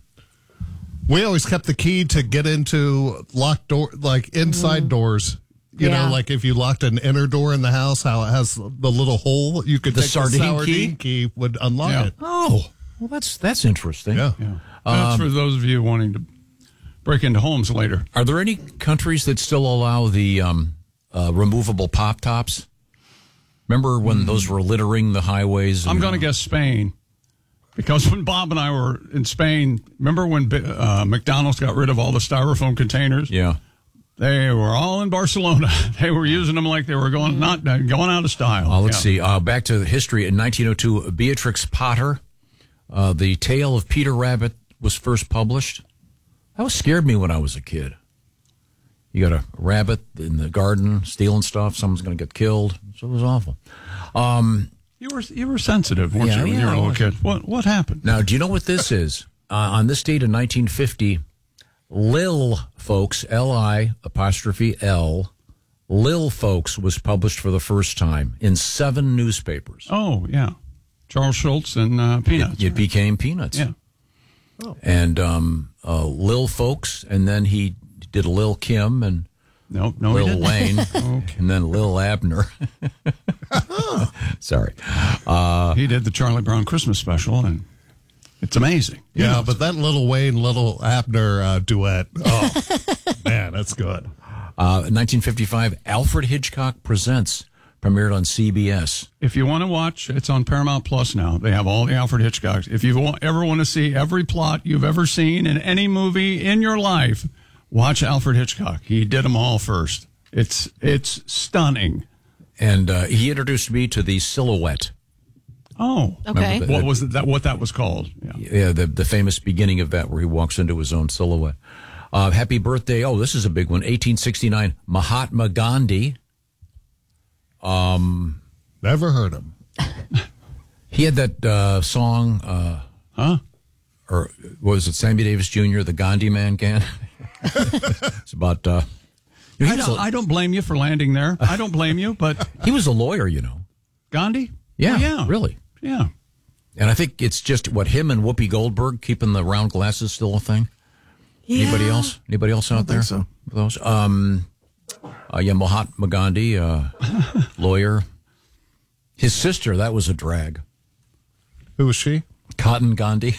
We always kept the key to get into locked door, like inside Mm. doors. You Yeah. know, like if you locked an inner door in the house, how it has the little hole, you could The take sardine the sardine key? key would unlock Yeah. it. Oh, well, that's that's interesting. Yeah. Yeah. That's Um, for those of you wanting to break into homes later. Are there any countries that still allow the um, uh, removable pop tops? Remember when those were littering the highways? I'm and- going to guess Spain. Because when Bob and I were in Spain, remember when uh, McDonald's got rid of all the styrofoam containers? Yeah. They were all in Barcelona. They were using them like they were going not uh, going out of style. Uh, let's Yeah. see. Uh, back to history. In nineteen oh two, Beatrix Potter, uh, The Tale of Peter Rabbit was first published. That was scared me when I was a kid. You got a rabbit in the garden stealing stuff. Someone's going to get killed. So it was awful. Um, You were you were sensitive, weren't Yeah, you, when yeah, you were a I little was. kid? What what happened? now, do you know what this is? Uh, on this date in nineteen fifty, Lil Folks, L I apostrophe L, Lil Folks was published for the first time in seven newspapers. Oh yeah, Charles Schultz and uh, Peanuts. It, it became Peanuts. Yeah. And um, uh, Lil Folks, and then he did Lil Kim and no, no, he Lil didn't. Wayne, Okay. and then Lil Abner. Sorry. Uh, He did the Charlie Brown Christmas special, and it's amazing. Yeah, You know, but that Little Wayne, Little Abner uh, duet, oh, man, that's good. uh, in nineteen fifty-five, Alfred Hitchcock Presents premiered on C B S. if you want to watch, it's on Paramount Plus now. They have all the Alfred Hitchcocks. If you wa- ever want to see every plot you've ever seen in any movie in your life, watch Alfred Hitchcock. He did them all first. It's it's stunning. And uh, he introduced me to the Silhouette. Oh, Okay. Remember the- what was it, that? What that was called? Yeah. Yeah, the, the famous beginning of that where he walks into his own silhouette. Uh, happy birthday. Oh, this is a big one. eighteen sixty-nine, Mahatma Gandhi. Um, Never heard him. He had that uh, song, uh, Huh? or was it Sammy Davis Junior, the Gandhi Man Can? It's about. Uh, he, I was don't, a, I don't blame you for landing there. I don't blame you, but he was a lawyer, you know. Gandhi? Yeah, Oh, yeah. really. Yeah. And I think it's just what him and Whoopi Goldberg keeping the round glasses still a thing. Anybody Yeah. else? Anybody else out there? so. Those. Um, uh, yeah, Mahatma Gandhi, uh, lawyer. His sister, that was a drag. Who was she? Cotton Gandhi.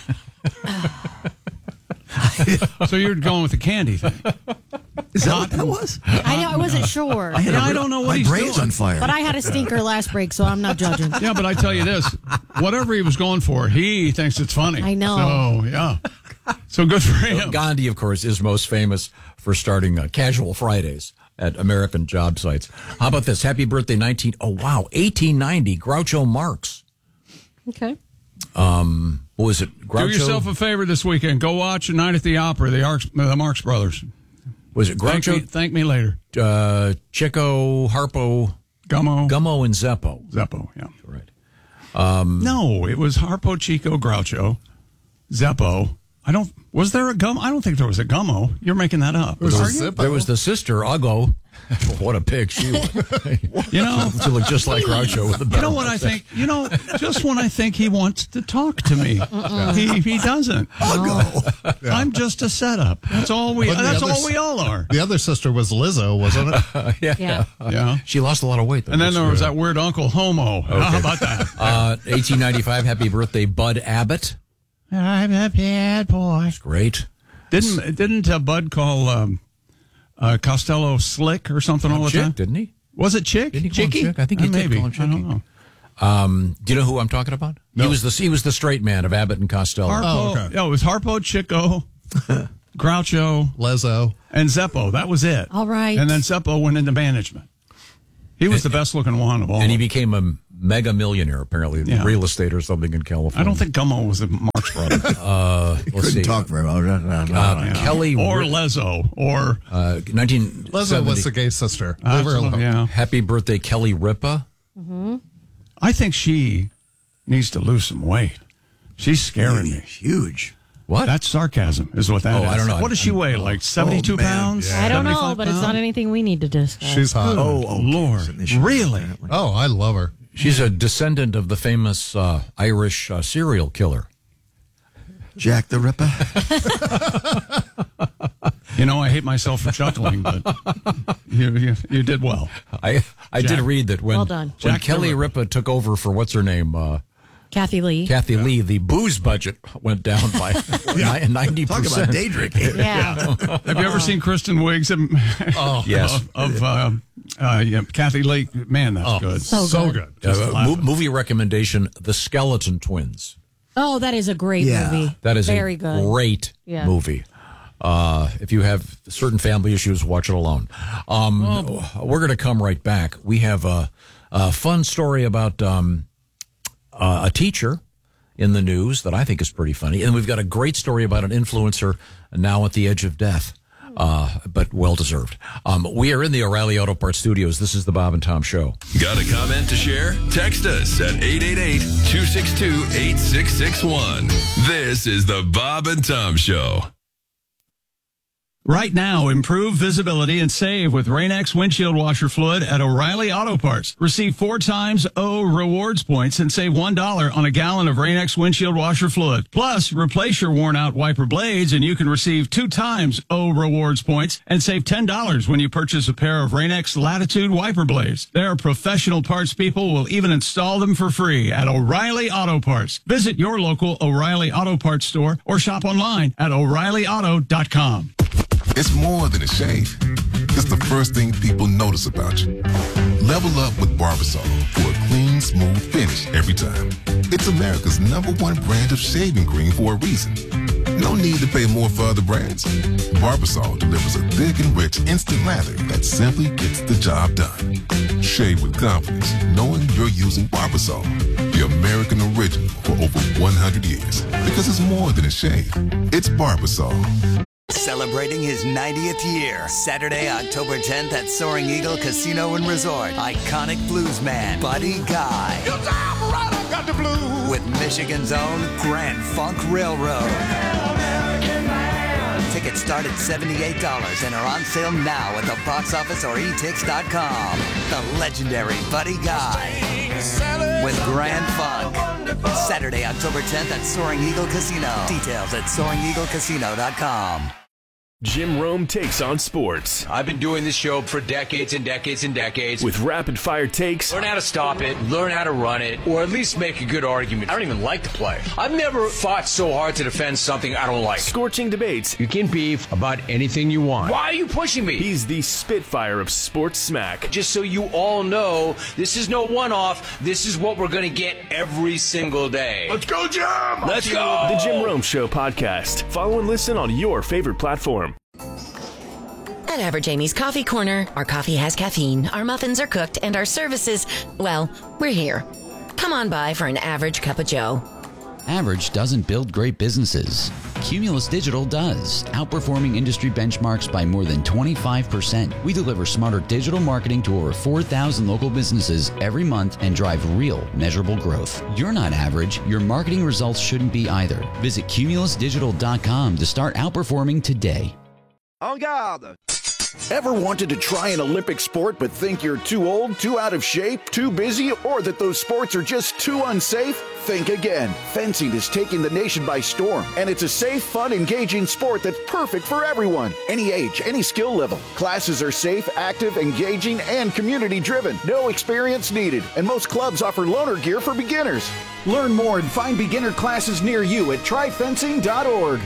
So you're going with the candy thing. Is that what that was? I know. I wasn't sure. I, had Yeah, a- I don't know what my he's brain's doing. on fire. But I had a stinker last break, so I'm not judging. Yeah, but I tell you this, whatever he was going for, he thinks it's funny. I know. So, yeah. So good for him. Gandhi, of course, is most famous for starting uh, Casual Fridays at American job sites. How about this? Happy birthday, nineteen. Oh wow, eighteen ninety. Groucho Marx. Okay. Um, what was it? Groucho. Do yourself a favor this weekend. Go watch A Night at the Opera, the, Arcs, the Marx Brothers. Was it Thank me, Groucho? thank me later. Uh, Chico, Harpo, Gummo. Gummo, and Zeppo. Zeppo, yeah. Right. Um, No, it was Harpo, Chico, Groucho, Zeppo, I don't. Was there a gum? I don't think there was a gummo. You're making that up. There was, Are you? there was the sister, Uggo. What a pig she was. You know, she looked just like Groucho with the You know what I think? You know, just when I think he wants to talk to me, he he doesn't. Uggo. Yeah. I'm just a setup. That's all we. But the That's other all we all are. The other sister was Lizzo, wasn't it? yeah. Yeah. Yeah. She lost a lot of weight, though. And then That's there was good. that weird Uncle Homo. Okay. How about that? Uh, eighteen ninety-five, happy birthday, Bud Abbott. I'm a bad boy. That's great. Didn't didn't uh, Bud call um, uh, Costello Slick or something all the Chick, time? didn't he? Was it Chick? Didn't he call him Chicky? Chick? I think he Uh, did maybe. call him Chicky. I don't know. Um, do you know who I'm talking about? No. He was the he was the straight man of Abbott and Costello. Harpo. Oh, okay. Yeah, it was Harpo, Chico, Groucho, Lizzo. and Zeppo. That was it. All right. And then Zeppo went into management. He was the best looking one of all. And he of them. became a mega millionaire, apparently, Yeah. real estate or something in California. I don't think Gummo was a Marx brother. Uh, let's Couldn't see. talk very well. No, no, no. Uh, Yeah. Kelly or Ri- Lezzo or uh, nineteen Lizzo was the gay sister. Leave her Absolutely, alone. yeah. Happy birthday, Kelly Ripa. I think she needs to lose some weight. She's scaring me. Huge. What? That's sarcasm, is what that Oh, is. I don't know. What does she weigh? Like seventy-two man. pounds? Yeah. I don't know, seventy-five but it's not pounds? anything we need to discuss. She's hot. Oh, oh Lord. Really? Oh, I love her. She's a descendant of the famous uh, Irish uh, serial killer. Jack the Ripper. You know, I hate myself for chuckling, but you, you you did well. I I did Jack. read that when, Well done. when Jack the Kelly Ripper. Ripa took over for what's her name, uh, Kathy Lee. Kathy Lee, the booze budget went down by ninety Talk percent. about day drinking. Yeah. Have you ever seen Kristen Wiig's um, Oh, Yes. of, of uh, uh, yeah, Kathy Lee? Man, that's Oh, good. So so good. good. Uh, mo- movie recommendation: The Skeleton Twins. Oh, that is a great Yeah. movie. That is very a good. great Yeah. movie. Uh, if you have certain family issues, watch it alone. Um, we're going to come right back. We have a, a fun story about um, uh, a teacher in the news that I think is pretty funny. And we've got a great story about an influencer now at the edge of death, uh, but well-deserved. Um, we are in the O'Reilly Auto Parts studios. This is the Bob and Tom Show. Got a comment to share? Text us at eight eight eight, two six two, eight six six one. This is the Bob and Tom Show. Right now, improve visibility and save with Rain-X windshield washer fluid at O'Reilly Auto Parts. Receive four times O rewards points and save one dollar on a gallon of Rain-X windshield washer fluid. Plus, replace your worn-out wiper blades and you can receive two times O rewards points and save ten dollars when you purchase a pair of Rain-X Latitude wiper blades. Their professional parts people will even install them for free at O'Reilly Auto Parts. Visit your local O'Reilly Auto Parts store or shop online at O'Reilly Auto dot com. It's more than a shave. It's the first thing people notice about you. Level up with Barbasol for a clean, smooth finish every time. It's America's number one brand of shaving cream for a reason. No need to pay more for other brands. Barbasol delivers a thick and rich instant lather that simply gets the job done. Shave with confidence, knowing you're using Barbasol, the American original for over one hundred years. Because it's more than a shave. It's Barbasol. Celebrating his ninetieth year, Saturday, October tenth at Soaring Eagle Casino and Resort. Iconic bluesman Buddy Guy. Your time right, I got the blues. With Michigan's own Grand Funk Railroad. Tickets start at seventy-eight dollars and are on sale now at the box office or e tix dot com. The legendary Buddy Guy with Grand Funk. Saturday, October tenth at Soaring Eagle Casino. Details at soaring eagle casino dot com. Jim Rome takes on sports. I've been doing this show for decades and decades and decades. With rapid-fire takes. Learn how to stop it, learn how to run it, or at least make a good argument. I don't even like the play. I've never fought so hard to defend something I don't like. Scorching debates. You can beef about anything you want. Why are you pushing me? He's the Spitfire of sports smack. Just so you all know, this is no one-off. This is what we're going to get every single day. Let's go, Jim! Let's go! The Jim Rome Show podcast. Follow and listen on your favorite platform. At Average Amy's Coffee Corner, our coffee has caffeine, our muffins are cooked, and our services, well, we're here. Come on by for an average cup of joe. Average doesn't build great businesses. Cumulus Digital does, outperforming industry benchmarks by more than twenty-five percent. We deliver smarter digital marketing to over four thousand local businesses every month and drive real, measurable growth. You're not average. Your marketing results shouldn't be either. Visit cumulus digital dot com to start outperforming today. En garde! Ever wanted to try an Olympic sport but think you're too old, too out of shape, too busy, or that those sports are just too unsafe? Think again. Fencing is taking the nation by storm, and it's a safe, fun, engaging sport that's perfect for everyone. Any age, any skill level. Classes are safe, active, engaging, and community-driven. No experience needed, and most clubs offer loaner gear for beginners. Learn more and find beginner classes near you at try fencing dot org.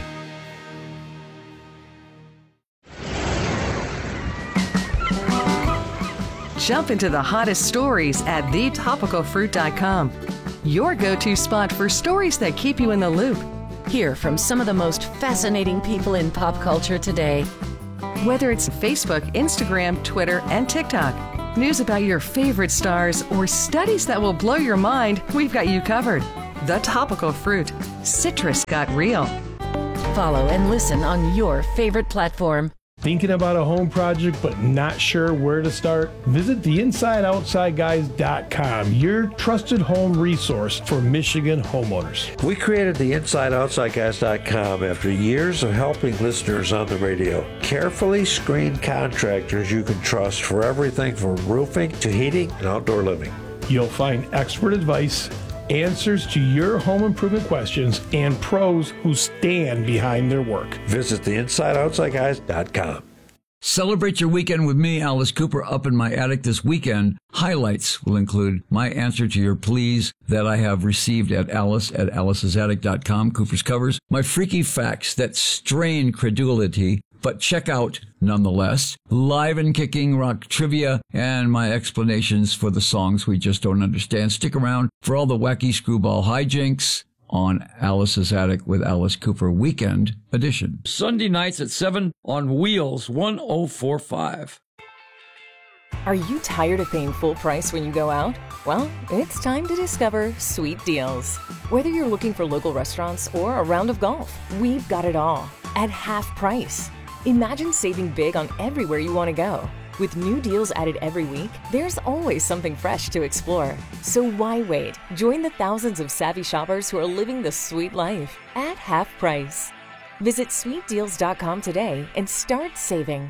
Jump into the hottest stories at the topical fruit dot com. Your go-to spot for stories that keep you in the loop. Hear from some of the most fascinating people in pop culture today. Whether it's Facebook, Instagram, Twitter, and TikTok, news about your favorite stars, or studies that will blow your mind, we've got you covered. The Topical Fruit. Citrus got real. Follow and listen on your favorite platform. Thinking about a home project but not sure where to start? Visit the inside outside guys dot com, your trusted home resource for Michigan homeowners. We created the inside outside guys dot com after years of helping listeners on the radio. Carefully screened contractors you can trust for everything from roofing to heating and outdoor living. You'll find expert advice, answers to your home improvement questions, and pros who stand behind their work. Visit the inside outside guys dot com. Celebrate your weekend with me, Alice Cooper, up in my attic this weekend. Highlights will include my answer to your pleas that I have received at Alice at alice's attic dot com, Cooper's Covers, my freaky facts that strain credulity, but check out nonetheless, live and kicking rock trivia, and my explanations for the songs we just don't understand. Stick around for all the wacky screwball hijinks on Alice's Attic with Alice Cooper Weekend Edition. Sunday nights at seven on Wheels one oh four five. Are you tired of paying full price when you go out? Well, it's time to discover Sweet Deals. Whether you're looking for local restaurants or a round of golf, we've got it all at half price. Imagine saving big on everywhere you want to go. With new deals added every week, there's always something fresh to explore. So why wait? Join the thousands of savvy shoppers who are living the sweet life at half price. Visit sweet deals dot com today and start saving.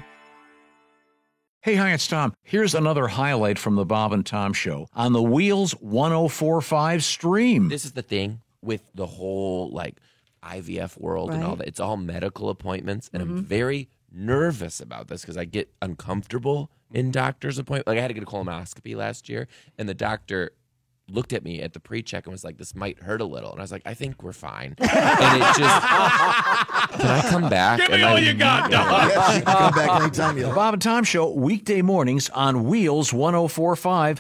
Hey, hi, it's Tom. Here's another highlight from the Bob and Tom Show on the Wheels one oh four five stream. This is the thing with the whole, like, I V F world Right. and all that. It's all medical appointments, and Mhm. I'm very nervous about this because I get uncomfortable in doctor's appointments. Like, I had to get a colonoscopy last year, and the doctor looked at me at the pre-check and was like, this might hurt a little. And I was like, I think we're fine. And it just, can I come back? Give me And all I you got, immediately- dog. Yes, you can come back anytime you like. The Bob and Tom Show, weekday mornings on Wheels one oh four five.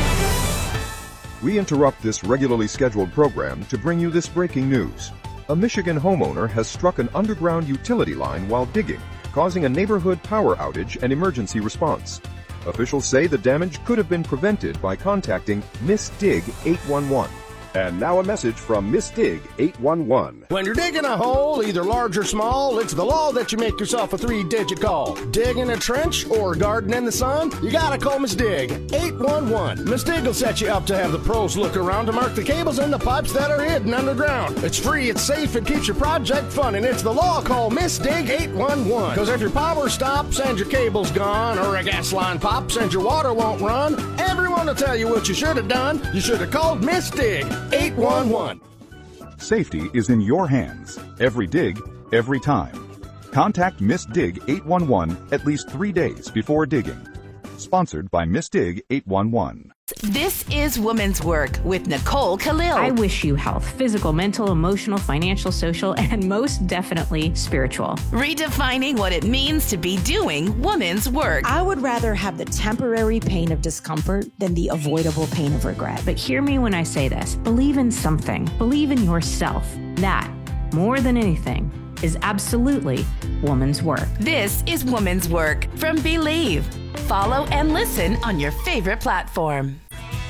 We interrupt this regularly scheduled program to bring you this breaking news. A Michigan homeowner has struck an underground utility line while digging, causing a neighborhood power outage and emergency response. Officials say the damage could have been prevented by contacting Miss Dig eight one one. And now a message from Miss Dig eight one one. When you're digging a hole, either large or small, it's the law that you make yourself a three-digit call. Digging a trench or garden in the sun? You gotta call Miss Dig eight one one. Miss Dig will set you up to have the pros look around to mark the cables and the pipes that are hidden underground. It's free, it's safe, it keeps your project fun, and it's the law. Call Miss Dig eight one one. Because if your power stops and your cable's gone, or a gas line pops and your water won't run, everyone will tell you what you should have done. You should have called Miss Dig eight one one. Safety is in your hands. Every dig, every time. Contact Miss Dig eight one one at least three days before digging. Sponsored by Miss Dig eight one one. This is Women's Work with Nicole Khalil. I wish you health, physical, mental, emotional, financial, social, and most definitely spiritual. Redefining what it means to be doing women's work. I would rather have the temporary pain of discomfort than the avoidable pain of regret. But hear me when I say this. Believe in something. Believe in yourself. That, more than anything, is absolutely woman's work. This is Women's Work from Believe. Follow and listen on your favorite platform.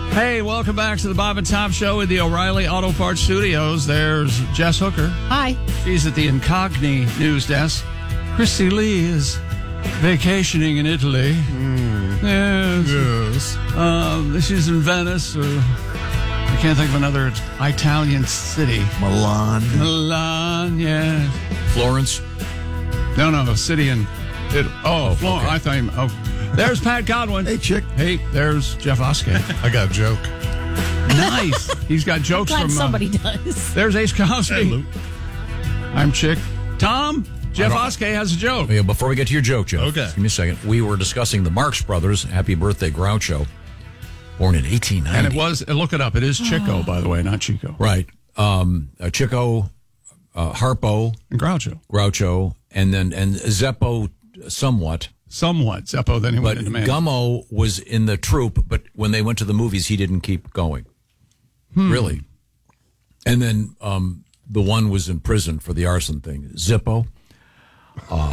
Hey, welcome back to the Bob and Tom Show with the O'Reilly Auto Parts Studios. There's Jess Hooker. Hi. She's at the Incogni news desk. Christy Lee is vacationing in Italy. Mm. Yes. Yes. Um, she's in Venice. Or I can't think of another Italian city. Milan. Milan, yeah. Florence? No, no, a city in Italy. Oh, Oh, Florence. okay. I thought you, oh. There's Pat Godwin. Hey, chick. Hey, there's Jeff Oskey. I got a joke. Nice. He's got jokes Glad from... somebody uh, does. There's Ace Cosby. Hey, Luke. I'm Chick. Tom, Jeff Oskey has a joke. Yeah, before we get to your joke, Jeff, Okay. give me a second. We were discussing the Marx Brothers. Happy birthday, Groucho. Born in eighteen ninety. And it was, look it up, it is Chico, by the way, not Chico. Right. Um, uh, Chico, uh, Harpo, And Groucho. Groucho, and then and Zeppo somewhat. Somewhat. Zeppo, then he But went into man. Gummo was in the troupe, but when they went to the movies, he didn't keep going. Really. And then um, the one was in prison for the arson thing. Zippo. Uh,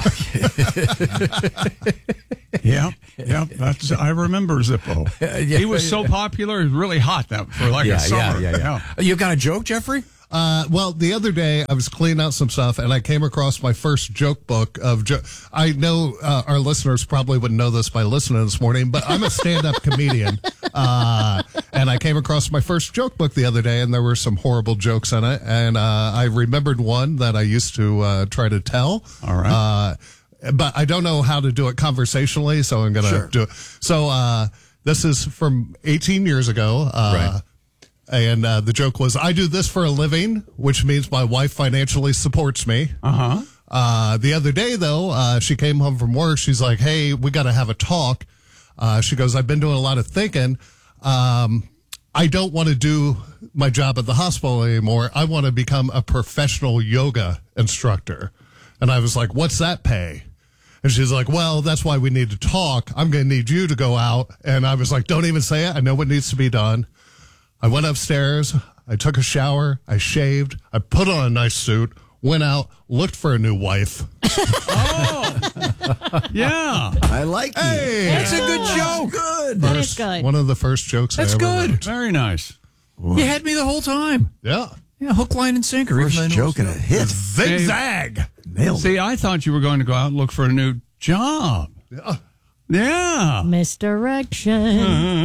yeah, yeah. That's, I remember Zippo. Yeah, he was so yeah. popular, he was really hot that for like yeah, a summer. yeah, yeah, yeah. You got a joke, Jeffrey? Uh, well, the other day I was cleaning out some stuff and I came across my first joke book of. Jo- I know uh, our listeners probably wouldn't know this by listening this morning, but I'm a stand-up comedian, uh, and I came across my first joke book the other day, and there were some horrible jokes in it, and uh, I remembered one that I used to uh, try to tell. All right. Uh, but I don't know how to do it conversationally, so I'm going to Sure. do it. So uh, this is from eighteen years ago. Uh, Right. And uh, the joke was, I do this for a living, which means my wife financially supports me. Uh-huh. Uh, the other day, though, uh, she came home from work. She's like, hey, we got to have a talk. Uh, she goes, I've been doing a lot of thinking. Um, I don't want to do my job at the hospital anymore. I want to become a professional yoga instructor. And I was like, what's that pay? And she's like, well, that's why we need to talk. I'm going to need you to go out. And I was like, don't even say it. I know what needs to be done. I went upstairs, I took a shower, I shaved, I put on a nice suit, went out, looked for a new wife. Oh, yeah. I like hey, it. That's a good joke. Good. That is good. One of the first jokes That's I ever good. wrote. Very nice. You had me the whole time. Yeah. Yeah, hook, line, and sinker. First even though I joke and a know- hit. Zigzag. Nailed it. See, I thought you were going to go out and look for a new job. Yeah. Yeah. Misdirection.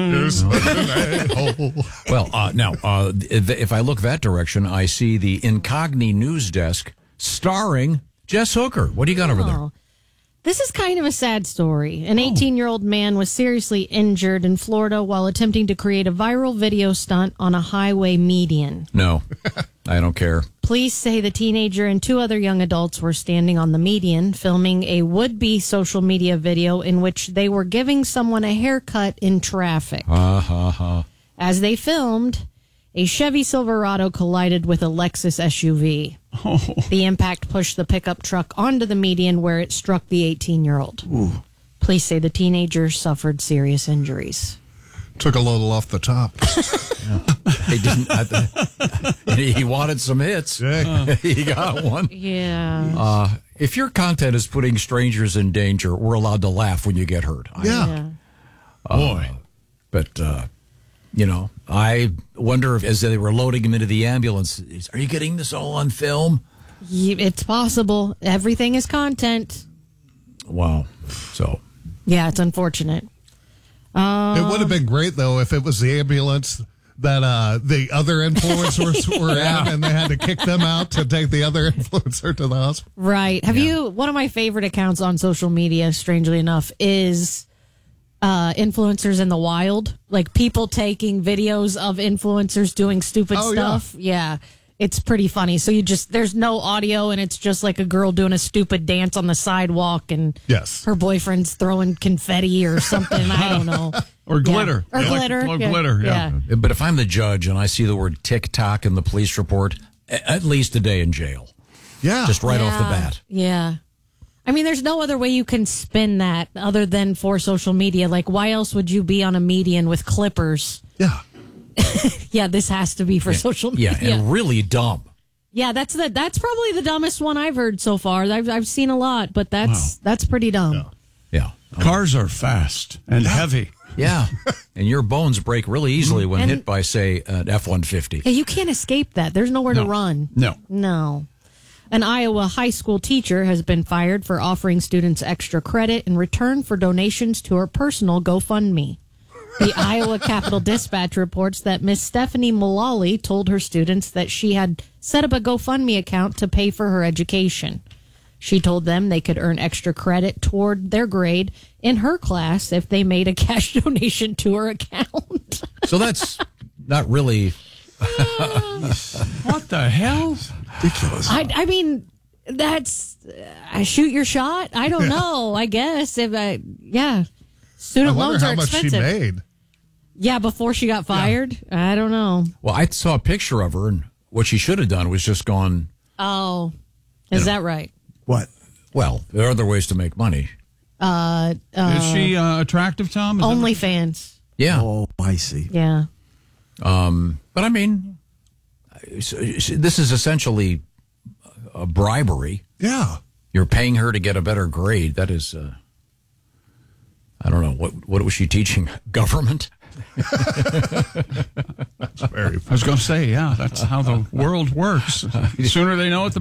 Well, uh, now, uh, if, if I look that direction, I see the Incogni news desk starring Jess Hooker. What do you got over there? Oh. This is kind of a sad story. An eighteen-year-old man was seriously injured in Florida while attempting to create a viral video stunt on a highway median. No, I don't care. Police say the teenager and two other young adults were standing on the median filming a would-be social media video in which they were giving someone a haircut in traffic. Ha, ha, ha. As they filmed, a Chevy Silverado collided with a Lexus S U V. Oh. The impact pushed the pickup truck onto the median where it struck the eighteen-year-old. Police say the teenager suffered serious injuries. Took a little off the top. He didn't. I, he he wanted some hits. Yeah. He got one. Yeah. Uh, if your content is putting strangers in danger, we're allowed to laugh when you get hurt. I- Yeah. Yeah. Uh, Boy. But, uh, you know, I wonder if as they were loading him into the ambulance, are you getting this all on film? Ye- It's possible. Everything is content. Wow. So, Yeah, it's unfortunate. Uh, It would have been great, though, if it was the ambulance that uh, the other influencers were Yeah. in, and they had to kick them out to take the other influencer to the hospital. Right. Have you, one of my favorite accounts on social media, strangely enough, is uh, influencers in the wild. Like people taking videos of influencers doing stupid Oh, yeah. stuff. Yeah. It's pretty funny. So you just, there's no audio and it's just like a girl doing a stupid dance on the sidewalk and Yes. her boyfriend's throwing confetti or something. I don't know. Or Yeah. glitter. Or Yeah, like- glitter. or yeah. glitter, yeah. but if I'm the judge and I see the word TikTok in the police report, a- at least a day in jail. Yeah. Just right off the Yeah. bat. Yeah. I mean, there's no other way you can spin that other than for social media. Like, why else would you be on a median with clippers? Yeah. Yeah, this has to be for social media. Yeah, and really dumb. Yeah, that's the that's probably the dumbest one I've heard so far. I've I've seen a lot, but that's that's pretty dumb. Yeah. Cars are fast and heavy. Yeah, and your bones break really easily when And- hit by, say, an F one fifty. Yeah, you can't escape that. There's nowhere No. to run. No. No. An Iowa high school teacher has been fired for offering students extra credit in return for donations to her personal GoFundMe. The Iowa Capital Dispatch reports that Miss Stephanie Mullally told her students that she had set up a GoFundMe account to pay for her education. She told them they could earn extra credit toward their grade in her class if they made a cash donation to her account. So that's not really. What the hell? Ridiculous. I, I mean, that's I shoot your shot. I don't Yeah. know. I guess if I yeah, I student wonder loans how are much expensive. she made. Yeah, before she got fired. I don't know. Well, I saw a picture of her, and what she should have done was just gone. Oh, is that right? What? Well, there are other ways to make money. Uh, uh Is she uh, attractive, Tom? Is that- OnlyFans? Yeah. Oh, I see. Yeah. Um, but I mean, this is essentially a bribery. Yeah. You're paying her to get a better grade. That is, uh, I don't know. What what was she teaching? Government? That's very I was going to say, yeah, that's how the world works. The sooner they know it, the